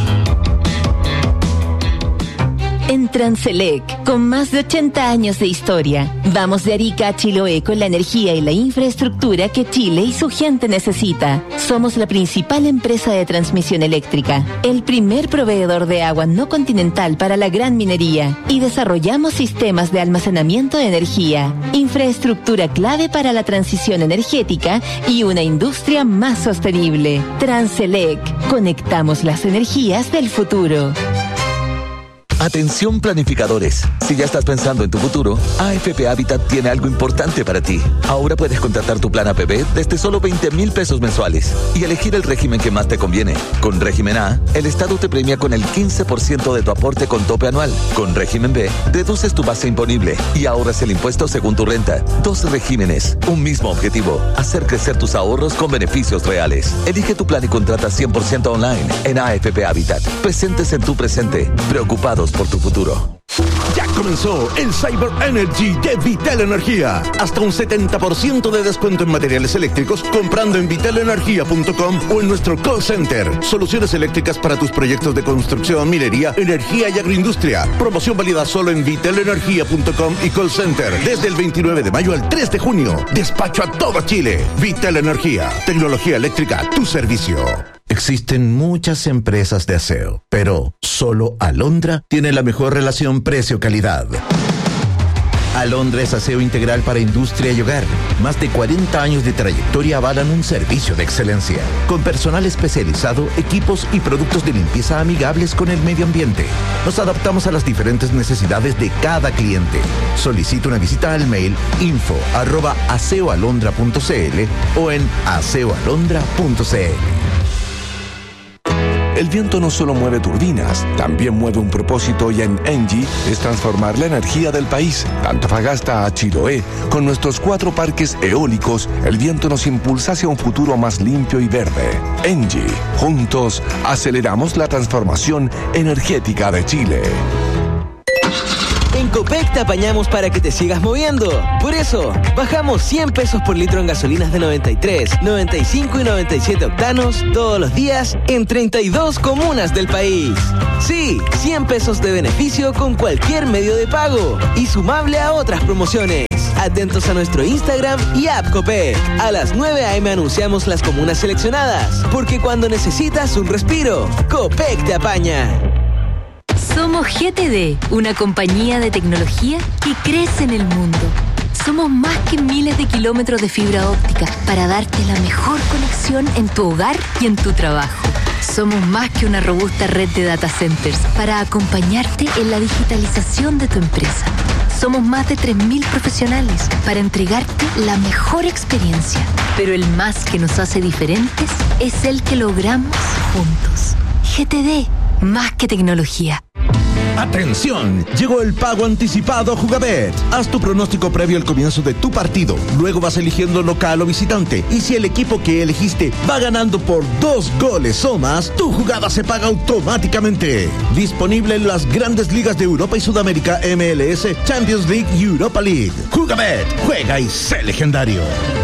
En Transelec, con más de ochenta años de historia, vamos de Arica a Chiloé con la energía y la infraestructura que Chile y su gente necesita. Somos la principal empresa de transmisión eléctrica, el primer proveedor de agua no continental para la gran minería, y desarrollamos sistemas de almacenamiento de energía, infraestructura clave para la transición energética y una industria más sostenible. Transelec, conectamos las energías del futuro. Atención planificadores, si ya estás pensando en tu futuro, A F P Habitat tiene algo importante para ti. Ahora puedes contratar tu plan A P B desde solo veinte mil pesos mensuales y elegir el régimen que más te conviene. Con régimen A, el Estado te premia con el quince por ciento de tu aporte con tope anual. Con régimen B, reduces tu base imponible y ahorras el impuesto según tu renta. Dos regímenes, un mismo objetivo, hacer crecer tus ahorros con beneficios reales. Elige tu plan y contrata cien por ciento online en A F P Habitat. Presentes en tu presente, preocupados por tu futuro. Ya comenzó el Cyber Energy de Vital Energía. Hasta un setenta por ciento de descuento en materiales eléctricos comprando en vital energía punto com o en nuestro call center. Soluciones eléctricas para tus proyectos de construcción, minería, energía y agroindustria. Promoción válida solo en vital energía punto com y call center desde el veintinueve de mayo al tres de junio. Despacho a todo Chile. Vital Energía. Tecnología eléctrica a tu servicio. Existen muchas empresas de aseo, pero solo Alondra tiene la mejor relación precio-calidad. Alondra es aseo integral para industria y hogar. Más de cuarenta años de trayectoria avalan un servicio de excelencia. Con personal especializado, equipos y productos de limpieza amigables con el medio ambiente. Nos adaptamos a las diferentes necesidades de cada cliente. Solicita una visita al mail info arroba aseoalondra punto cl o en aseoalondra punto cl. El viento no solo mueve turbinas, también mueve un propósito y en Engie es transformar la energía del país, de Antofagasta a Chiloé. Con nuestros cuatro parques eólicos, el viento nos impulsa hacia un futuro más limpio y verde. Engie, juntos aceleramos la transformación energética de Chile. En Copec te apañamos para que te sigas moviendo. Por eso, bajamos cien pesos por litro en gasolinas de noventa y tres, noventa y cinco y noventa y siete octanos todos los días en treinta y dos comunas del país. Sí, cien pesos de beneficio con cualquier medio de pago y sumable a otras promociones. Atentos a nuestro Instagram y app Copec. A las nueve a eme anunciamos las comunas seleccionadas, porque cuando necesitas un respiro, Copec te apaña. Somos G T D, una compañía de tecnología que crece en el mundo. Somos más que miles de kilómetros de fibra óptica para darte la mejor conexión en tu hogar y en tu trabajo. Somos más que una robusta red de data centers para acompañarte en la digitalización de tu empresa. Somos más de tres mil profesionales para entregarte la mejor experiencia. Pero el más que nos hace diferentes es el que logramos juntos. G T D, más que tecnología. ¡Atención! Llegó el pago anticipado Jugabet. Haz tu pronóstico previo al comienzo de tu partido. Luego vas eligiendo local o visitante. Y si el equipo que elegiste va ganando por dos goles o más, tu jugada se paga automáticamente. Disponible en las grandes ligas de Europa y Sudamérica, M L S, Champions League y Europa League. Jugabet. Juega y sé legendario.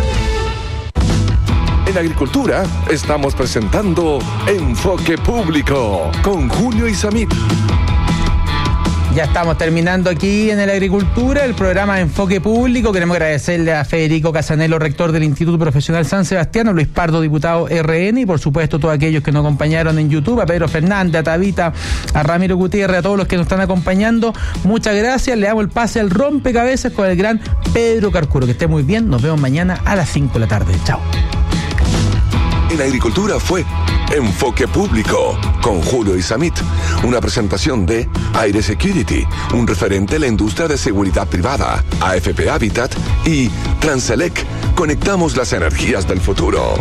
En Agricultura estamos presentando Enfoque Público con Julio Isamit. Ya estamos terminando aquí en el Agricultura, el programa Enfoque Público. Queremos agradecerle a Federico Casanelo, rector del Instituto Profesional San Sebastián, a Luis Pardo, diputado R N, y por supuesto a todos aquellos que nos acompañaron en YouTube, a Pedro Fernández, a Tabita, a Ramiro Gutiérrez, a todos los que nos están acompañando. Muchas gracias, le damos el pase al rompecabezas con el gran Pedro Carcuro. Que esté muy bien, nos vemos mañana a las cinco de la tarde. Chao. En Agricultura fue Enfoque Público con Julio Isamit, una presentación de Aire Security, un referente en la industria de seguridad privada, A F P Habitat y Transelec. Conectamos las energías del futuro.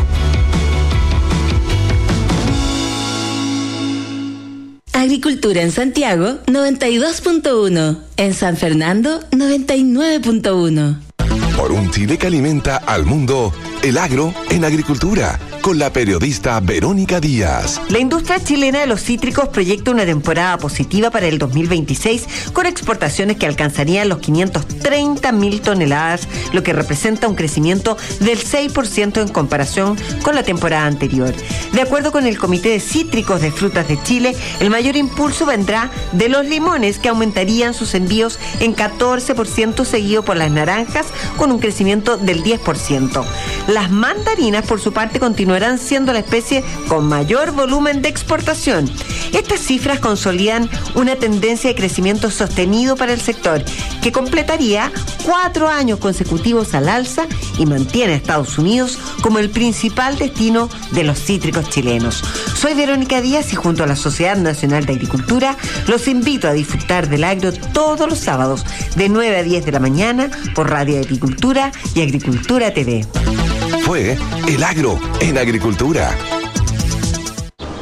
Agricultura en Santiago, noventa y dos punto uno. En San Fernando, noventa y nueve punto uno. Por un Chile que alimenta al mundo, el agro en Agricultura, con la periodista Verónica Díaz. La industria chilena de los cítricos proyecta una temporada positiva para el dos mil veintiséis, con exportaciones que alcanzarían los quinientas treinta mil toneladas, lo que representa un crecimiento del seis por ciento en comparación con la temporada anterior. De acuerdo con el Comité de Cítricos de Frutas de Chile, el mayor impulso vendrá de los limones, que aumentarían sus envíos en catorce por ciento, seguido por las naranjas, con un crecimiento del diez por ciento. Las mandarinas, por su parte, continuarán siendo la especie con mayor volumen de exportación. Estas cifras consolidan una tendencia de crecimiento sostenido para el sector, que completaría cuatro años consecutivos al alza y mantiene a Estados Unidos como el principal destino de los cítricos chilenos. Soy Verónica Díaz y junto a la Sociedad Nacional de Agricultura los invito a disfrutar del agro todos los sábados de nueve a diez de la mañana por Radio Agricultura y Agricultura T V. Fue El Agro en Agricultura.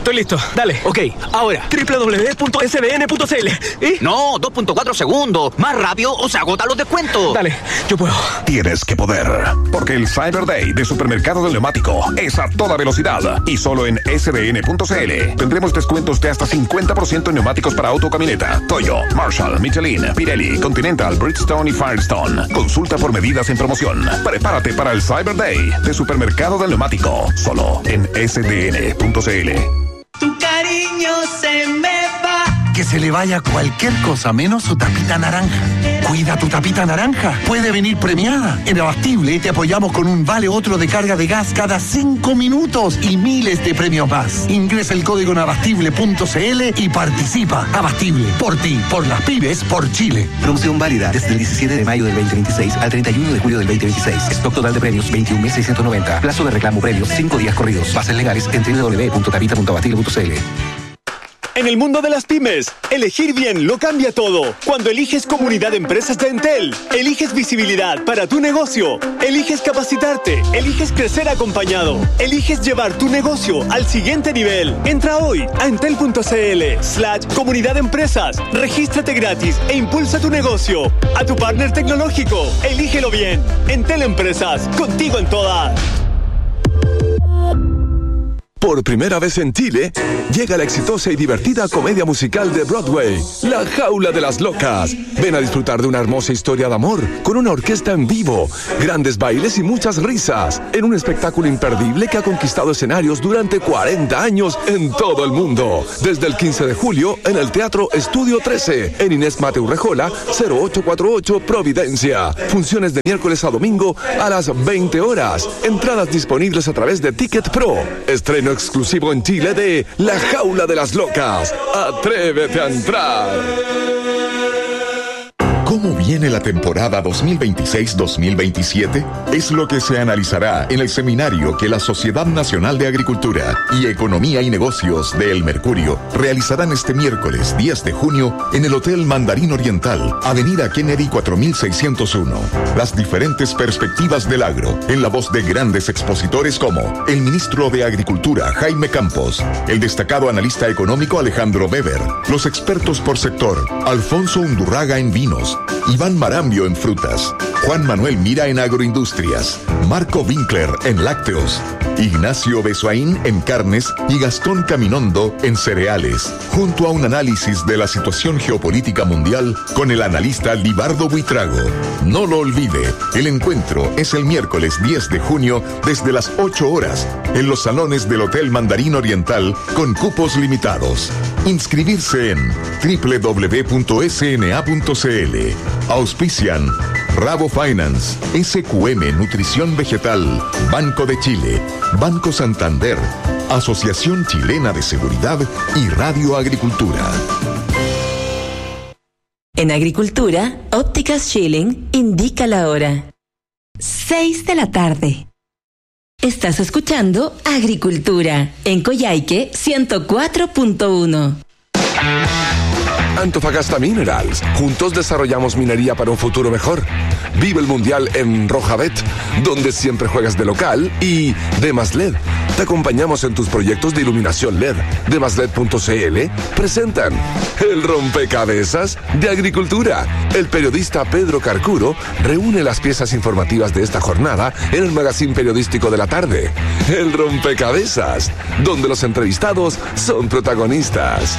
Estoy listo, dale. Ok, ahora, doble u doble u doble u punto s b n punto c l. ¿Y? No, dos punto cuatro segundos. Más rápido o se agotan los descuentos. Dale, yo puedo. Tienes que poder, porque el Cyber Day de Supermercado del Neumático es a toda velocidad y solo en s b n punto c l. Tendremos descuentos de hasta cincuenta por ciento en neumáticos para auto o camioneta, Toyo, Marshall, Michelin, Pirelli, Continental, Bridgestone y Firestone. Consulta por medidas en promoción. Prepárate para el Cyber Day de Supermercado del Neumático, solo en s b n punto c l. Tu cariño se me va. Que se le vaya cualquier cosa menos su tapita naranja. Cuida tu tapita naranja. Puede venir premiada. En Abastible te apoyamos con un vale otro de carga de gas cada cinco minutos y miles de premios más. Ingresa el código en abastible punto c l y participa. Abastible. Por ti, por las pibes, por Chile. Promoción válida desde el diecisiete de mayo del veinte veintiséis al treinta y uno de julio del veinte veintiséis. Stock total de premios veintiún mil seiscientos noventa. Plazo de reclamo premios cinco días corridos. Bases legales en doble u doble u doble u punto tapita punto abastible punto c l. En el mundo de las pymes, elegir bien lo cambia todo. Cuando eliges comunidad de empresas de Entel, eliges visibilidad para tu negocio, eliges capacitarte, eliges crecer acompañado, eliges llevar tu negocio al siguiente nivel. Entra hoy a entel punto c l slash comunidad de empresas, regístrate gratis e impulsa tu negocio. A tu partner tecnológico, elígelo bien. Entel Empresas, contigo en todas. Por primera vez en Chile, llega la exitosa y divertida comedia musical de Broadway, La Jaula de las Locas. Ven a disfrutar de una hermosa historia de amor, con una orquesta en vivo, grandes bailes y muchas risas, en un espectáculo imperdible que ha conquistado escenarios durante cuarenta años en todo el mundo. Desde el quince de julio, en el Teatro Estudio trece, en Inés Mateu Rejola, cero ocho cuatro ocho, Providencia. Funciones de miércoles a domingo a las veinte horas. Entradas disponibles a través de Ticket Pro. Estreno exclusivo en Chile de La Jaula de las Locas. Atrévete a entrar. ¿Cómo viene la temporada dos mil veintiséis dos mil veintisiete? Es lo que se analizará en el seminario que la Sociedad Nacional de Agricultura y Economía y Negocios de El Mercurio realizarán este miércoles diez de junio en el Hotel Mandarín Oriental, Avenida Kennedy cuatro mil seiscientos uno. Las diferentes perspectivas del agro, en la voz de grandes expositores como el ministro de Agricultura Jaime Campos, el destacado analista económico Alejandro Weber, los expertos por sector Alfonso Undurraga en vinos, Iván Marambio en frutas, Juan Manuel Mira en agroindustrias, Marco Winkler en lácteos, Ignacio Besoaín en carnes y Gastón Caminondo en cereales, junto a un análisis de la situación geopolítica mundial con el analista Libardo Buitrago. No lo olvide, el encuentro es el miércoles diez de junio desde las ocho horas en los salones del Hotel Mandarín Oriental con cupos limitados. Inscribirse en doble u doble u doble u punto s n a punto c l. Auspician Rabo Finance, S Q M Nutrición Vegetal, Banco de Chile, Banco Santander, Asociación Chilena de Seguridad y Radio Agricultura. En Agricultura, Ópticas Schilling indica la hora. seis de la tarde. Estás escuchando Agricultura en Coyhaique ciento cuatro punto uno. Antofagasta Minerals. Juntos desarrollamos minería para un futuro mejor. Vive el Mundial en Rojabet, donde siempre juegas de local, y Demas L E D. Te acompañamos en tus proyectos de iluminación L E D. demas led punto c l presentan el rompecabezas de Agricultura. El periodista Pedro Carcuro reúne las piezas informativas de esta jornada en el magazine periodístico de la tarde. El rompecabezas, donde los entrevistados son protagonistas.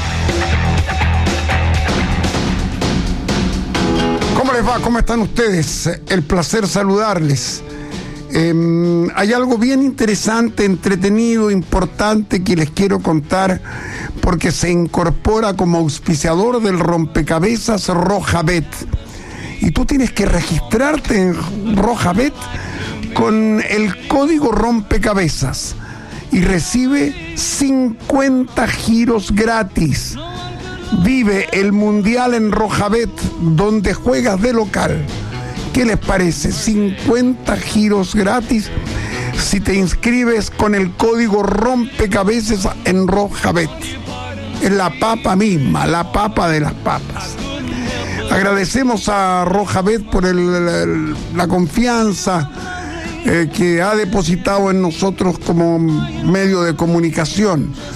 ¿Cómo les va? ¿Cómo están ustedes? El placer saludarles. Eh, hay algo bien interesante, entretenido, importante que les quiero contar porque se incorpora como auspiciador del rompecabezas Rojabet. Y tú tienes que registrarte en Rojabet con el código rompecabezas y recibe cincuenta giros gratis. Vive el Mundial en Rojabet, donde juegas de local. ¿Qué les parece? cincuenta giros gratis si te inscribes con el código rompecabezas en Rojabet. Es la papa misma, la papa de las papas. Agradecemos a Rojabet por el, el, la confianza eh, que ha depositado en nosotros como medio de comunicación.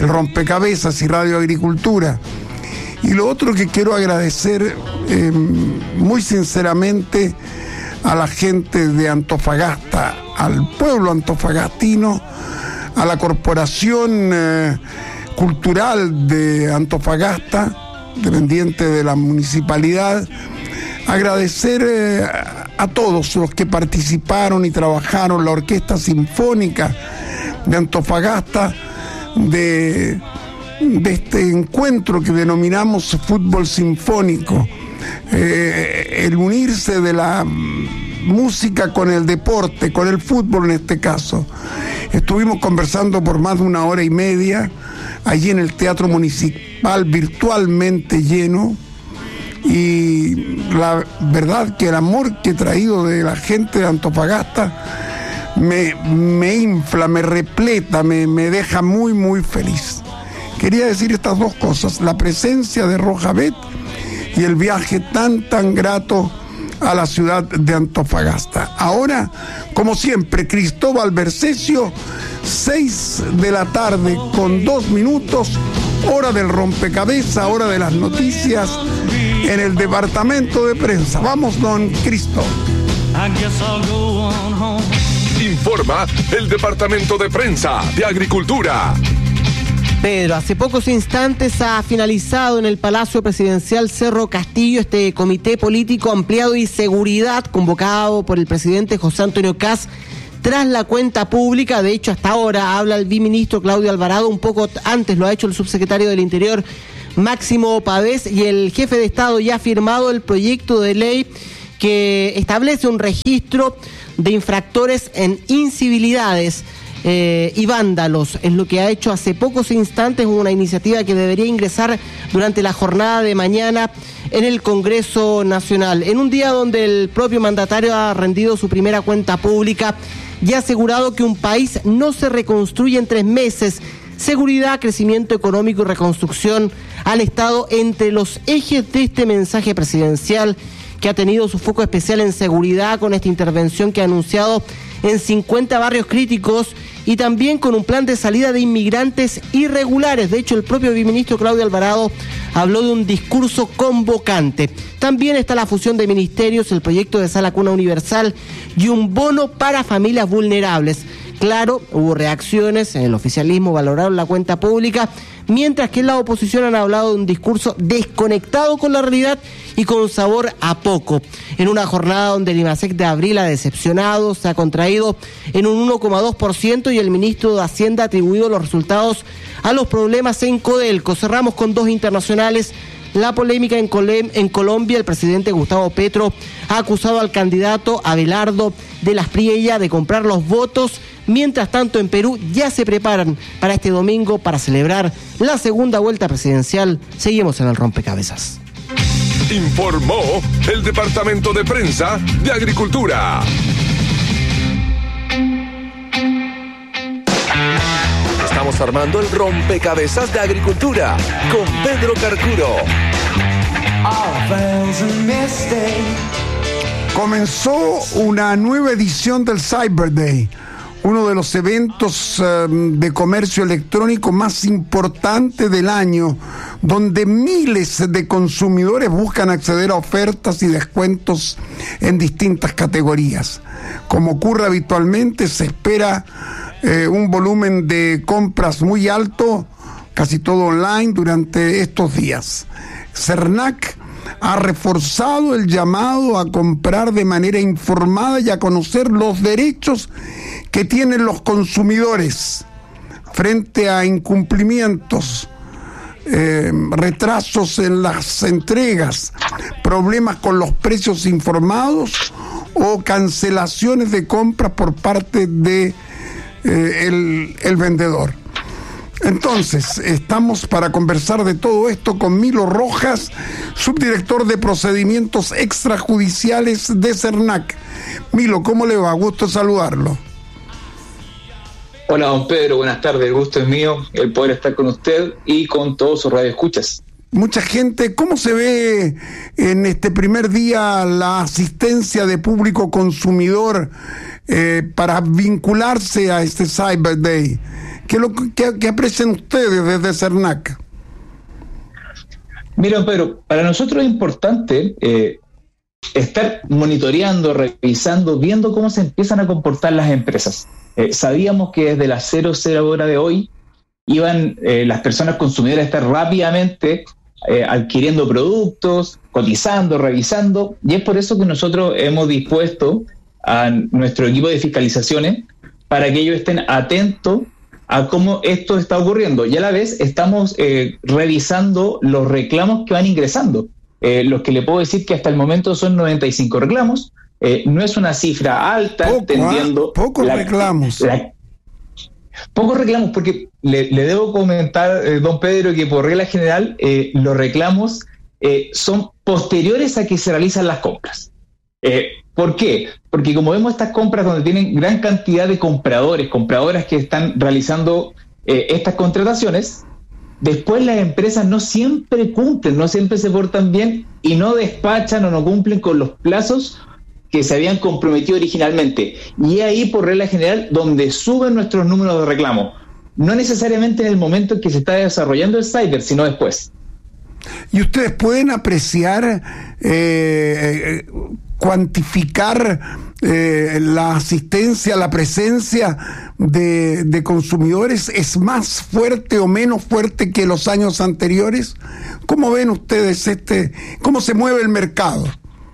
el Rompecabezas y Radio Agricultura. Y lo otro que quiero agradecer eh, muy sinceramente a la gente de Antofagasta, al pueblo antofagastino, a la Corporación eh, Cultural de Antofagasta, dependiente de la municipalidad, agradecer eh, a todos los que participaron y trabajaron, la Orquesta Sinfónica de Antofagasta, de, de este encuentro que denominamos fútbol sinfónico, eh, el unirse de la música con el deporte, con el fútbol en este caso. Estuvimos conversando por más de una hora y media allí en el Teatro Municipal, virtualmente lleno, y la verdad que el amor que he traído de la gente de Antofagasta me, me infla, me repleta, me, me deja muy muy feliz. Quería decir estas dos cosas: la presencia de Rojabet y el viaje tan tan grato a la ciudad de Antofagasta. Ahora, como siempre, Cristóbal Bercesio, seis de la tarde con dos minutos, hora del rompecabezas, hora de las noticias en el departamento de prensa. Vamos, don Cristo. Informa el departamento de prensa de Agricultura. Pedro, hace pocos instantes ha finalizado en el Palacio Presidencial Cerro Castillo este comité político ampliado y seguridad convocado por el presidente José Antonio Kast tras la cuenta pública. De hecho, hasta ahora habla el viceministro Claudio Alvarado, un poco antes lo ha hecho el subsecretario del Interior Máximo Pavés, y el jefe de Estado ya ha firmado el proyecto de ley que establece un registro de infractores en incivilidades Eh, y vándalos. Es lo que ha hecho hace pocos instantes, una iniciativa que debería ingresar durante la jornada de mañana en el Congreso Nacional, en un día donde el propio mandatario ha rendido su primera cuenta pública y ha asegurado que un país no se reconstruye en tres meses. Seguridad, crecimiento económico y reconstrucción han estado entre los ejes de este mensaje presidencial, que ha tenido su foco especial en seguridad con esta intervención que ha anunciado en cincuenta barrios críticos y también con un plan de salida de inmigrantes irregulares. De hecho, el propio viceministro Claudio Alvarado habló de un discurso convocante. También está la fusión de ministerios, el proyecto de Sala Cuna Universal y un bono para familias vulnerables. Claro, hubo reacciones, en el oficialismo valoraron la cuenta pública, mientras que en la oposición han hablado de un discurso desconectado con la realidad y con sabor a poco. En una jornada donde el IMASEC de abril ha decepcionado, se ha contraído en un uno coma dos por ciento y el ministro de Hacienda ha atribuido los resultados a los problemas en Codelco. Cerramos con dos internacionales. La polémica en, Colem, en Colombia, el presidente Gustavo Petro ha acusado al candidato Abelardo de las Priella de comprar los votos. Mientras tanto, en Perú ya se preparan para este domingo para celebrar la segunda vuelta presidencial. Seguimos en el rompecabezas. Informó el departamento de prensa de Agricultura. Estamos armando el rompecabezas de Agricultura con Pedro Carcuro. Comenzó una nueva edición del Cyber Day, uno de los eventos uh, de comercio electrónico más importantes del año, donde miles de consumidores buscan acceder a ofertas y descuentos en distintas categorías. Como ocurre habitualmente, se espera eh, un volumen de compras muy alto, casi todo online, durante estos días. Cernac ha reforzado el llamado a comprar de manera informada y a conocer los derechos que tienen los consumidores frente a incumplimientos, eh, retrasos en las entregas, problemas con los precios informados o cancelaciones de compras por parte de eh, el, el vendedor. Entonces, estamos para conversar de todo esto con Milo Rojas, subdirector de procedimientos extrajudiciales de Cernac. Milo, ¿cómo le va? Gusto saludarlo. Hola, don Pedro, buenas tardes. El gusto es mío el poder estar con usted y con todos sus radioescuchas. Mucha gente, ¿cómo se ve en este primer día la asistencia de público consumidor eh, para vincularse a este Cyber Day? ¿Qué, lo, qué, qué aprecian ustedes desde Cernac? Mira, Pedro, para nosotros es importante eh, estar monitoreando, revisando, viendo cómo se empiezan a comportar las empresas. Eh, sabíamos que desde las cero cero hora de hoy iban eh, las personas consumidoras a estar rápidamente eh, adquiriendo productos, cotizando, revisando, y es por eso que nosotros hemos dispuesto a nuestro equipo de fiscalizaciones para que ellos estén atentos a cómo esto está ocurriendo. Y a la vez estamos eh, revisando los reclamos que van ingresando. Eh, los que le puedo decir que hasta el momento son noventa y cinco reclamos. Eh, no es una cifra alta, Poco, entendiendo... ¿eh? Pocos la, reclamos. La, pocos reclamos, porque le, le debo comentar, eh, don Pedro, que por regla general eh, los reclamos eh, son posteriores a que se realizan las compras. Eh, ¿Por qué? Porque como vemos estas compras donde tienen gran cantidad de compradores, compradoras que están realizando eh, estas contrataciones, después las empresas no siempre cumplen, no siempre se portan bien y no despachan o no cumplen con los plazos que se habían comprometido originalmente. Y es ahí, por regla general, donde suben nuestros números de reclamo. No necesariamente en el momento en que se está desarrollando el cyber, sino después. ¿Y ustedes pueden apreciar, eh, cuantificar eh, la asistencia, la presencia de, de consumidores? ¿Es más fuerte o menos fuerte que los años anteriores? ¿Cómo ven ustedes este, cómo se mueve el mercado?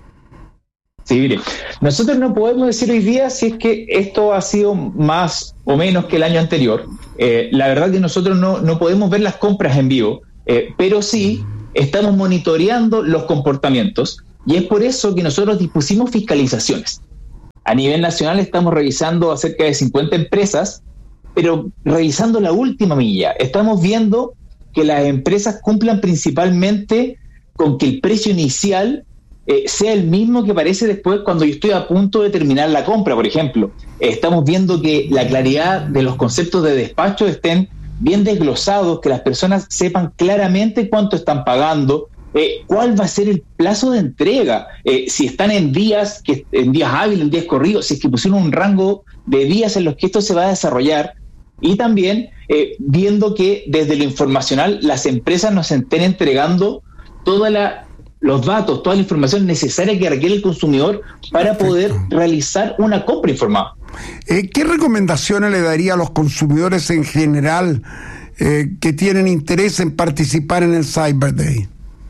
Sí, mire, nosotros no podemos decir hoy día si es que esto ha sido más o menos que el año anterior. Eh, la verdad que nosotros no, no podemos ver las compras en vivo, eh, pero sí estamos monitoreando los comportamientos y es por eso que nosotros dispusimos fiscalizaciones. A nivel nacional estamos revisando a cerca de cincuenta empresas, pero revisando la última milla. Estamos viendo que las empresas cumplan principalmente con que el precio inicial eh, sea el mismo que aparece después cuando yo estoy a punto de terminar la compra, por ejemplo. Eh, estamos viendo que la claridad de los conceptos de despacho estén bien desglosados, que las personas sepan claramente cuánto están pagando, eh, cuál va a ser el plazo de entrega, eh, si están en días, que, en días hábiles, en días corridos, si es que pusieron un rango de días en los que esto se va a desarrollar, y también eh, viendo que desde lo informacional las empresas nos estén entregando toda la los datos, toda la información necesaria que requiere el consumidor para Perfecto. poder realizar una compra informada. Eh, ¿Qué recomendaciones le daría a los consumidores en general eh, que tienen interés en participar en el Cyber Day?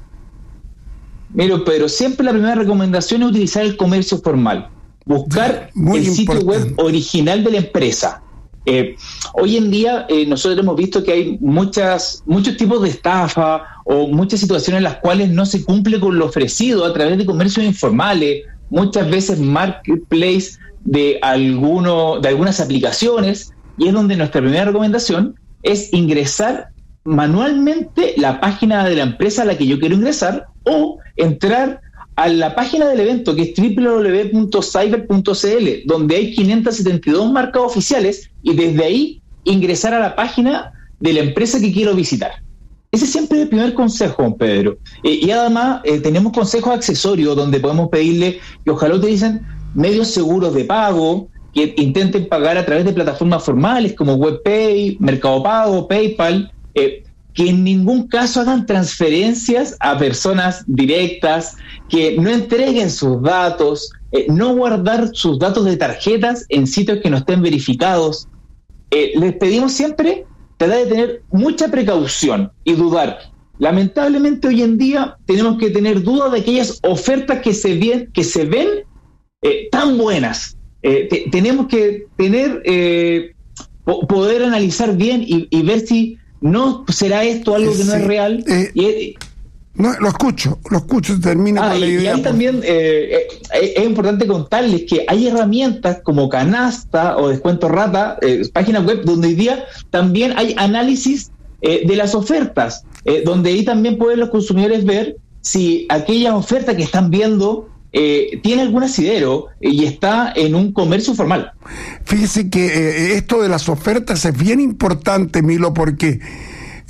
Mira, Pedro, siempre la primera recomendación es utilizar el comercio formal. Buscar Muy el sitio importante. web original de la empresa. Eh, hoy en día eh, nosotros hemos visto que hay muchas muchos tipos de estafa o muchas situaciones en las cuales no se cumple con lo ofrecido a través de comercios informales, muchas veces marketplace de alguno, de algunas aplicaciones, y es donde nuestra primera recomendación es ingresar manualmente la página de la empresa a la que yo quiero ingresar o entrar a la página del evento, que es doble u doble u doble u punto cyber punto c l, donde hay quinientas setenta y dos marcas oficiales, y desde ahí ingresar a la página de la empresa que quiero visitar. Ese siempre es el primer consejo, don Pedro. Eh, y además eh, tenemos consejos accesorios donde podemos pedirle que ojalá utilicen medios seguros de pago, que intenten pagar a través de plataformas formales como WebPay, Mercado Pago, PayPal, eh, que en ningún caso hagan transferencias a personas directas, que no entreguen sus datos, eh, no guardar sus datos de tarjetas en sitios que no estén verificados. Eh, les pedimos siempre tratar de tener mucha precaución y dudar. Lamentablemente hoy en día tenemos que tener duda de aquellas ofertas que se ven, que se ven eh, tan buenas. Eh, te, tenemos que tener eh, po- poder analizar bien y, y ver si no será esto algo que no Sí. es real. Eh, y, No, lo escucho, lo escucho, termina Ah, con la y, y idea. ahí por- también eh, eh, es importante contarles que hay herramientas como Canasta o Descuento Rata, eh, páginas web donde hoy día también hay análisis eh, de las ofertas, eh, donde ahí también pueden los consumidores ver si aquella oferta que están viendo eh, tiene algún asidero y está en un comercio formal. Fíjese que eh, esto de las ofertas es bien importante, Milo, porque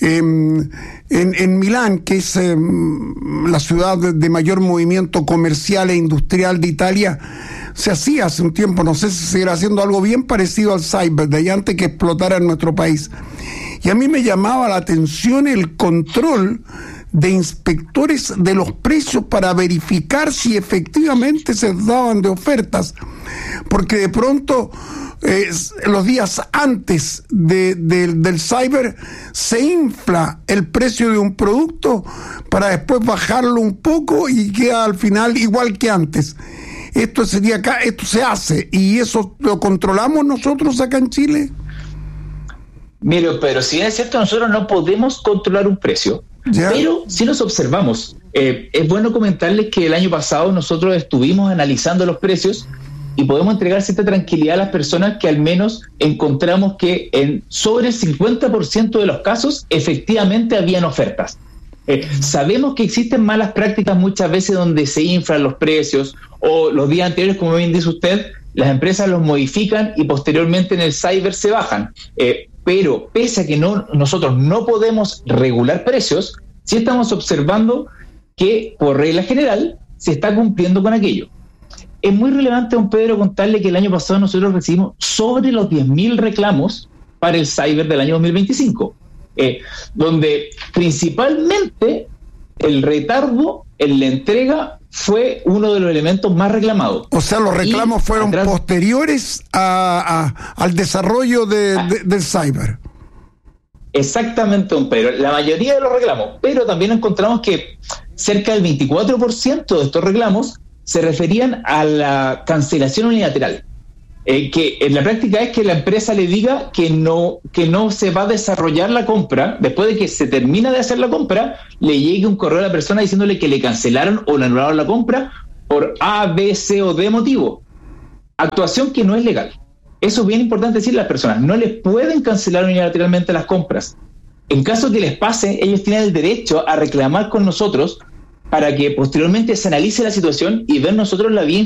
Eh, en, en Milán, que es eh, la ciudad de mayor movimiento comercial e industrial de Italia, se hacía hace un tiempo, no sé si se seguirá haciendo algo bien parecido al Cyber Day antes que explotara en nuestro país. Y a mí me llamaba la atención el control de inspectores de los precios para verificar si efectivamente se daban de ofertas, porque de pronto eh, los días antes de, de, del cyber se infla el precio de un producto para después bajarlo un poco y queda al final igual que antes. Esto sería acá, esto se hace y eso lo controlamos nosotros acá en Chile. Mire, pero si es cierto, nosotros no podemos controlar un precio. ¿Ya? Pero si nos observamos, eh, es bueno comentarles que el año pasado nosotros estuvimos analizando los precios y podemos entregar cierta tranquilidad a las personas que al menos encontramos que en sobre el cincuenta por ciento de los casos efectivamente habían ofertas. Eh, sabemos que existen malas prácticas muchas veces donde se inflan los precios o los días anteriores, como bien dice usted, las empresas los modifican y posteriormente en el cyber se bajan. Eh, pero pese a que no, nosotros no podemos regular precios, sí estamos observando que por regla general se está cumpliendo con aquello. Es muy relevante, don Pedro, contarle que el año pasado nosotros recibimos sobre los diez mil reclamos para el cyber del año dos mil veinticinco, eh, donde principalmente el retardo en la entrega fue uno de los elementos más reclamados. O sea, los reclamos y fueron atrás, posteriores a, a, al desarrollo de, de, del cyber. Exactamente, don Pedro. La mayoría de los reclamos, pero también encontramos que cerca del veinticuatro por ciento de estos reclamos se referían a la cancelación unilateral. Eh, que en la práctica es que la empresa le diga que no, que no se va a desarrollar la compra, después de que se termina de hacer la compra, le llegue un correo a la persona diciéndole que le cancelaron o le anularon la compra por A, B, C o D motivo. Actuación que no es legal. Eso es bien importante decirle a las personas. No les pueden cancelar unilateralmente las compras. En caso que les pase, ellos tienen el derecho a reclamar con nosotros para que posteriormente se analice la situación y ver nosotros la vía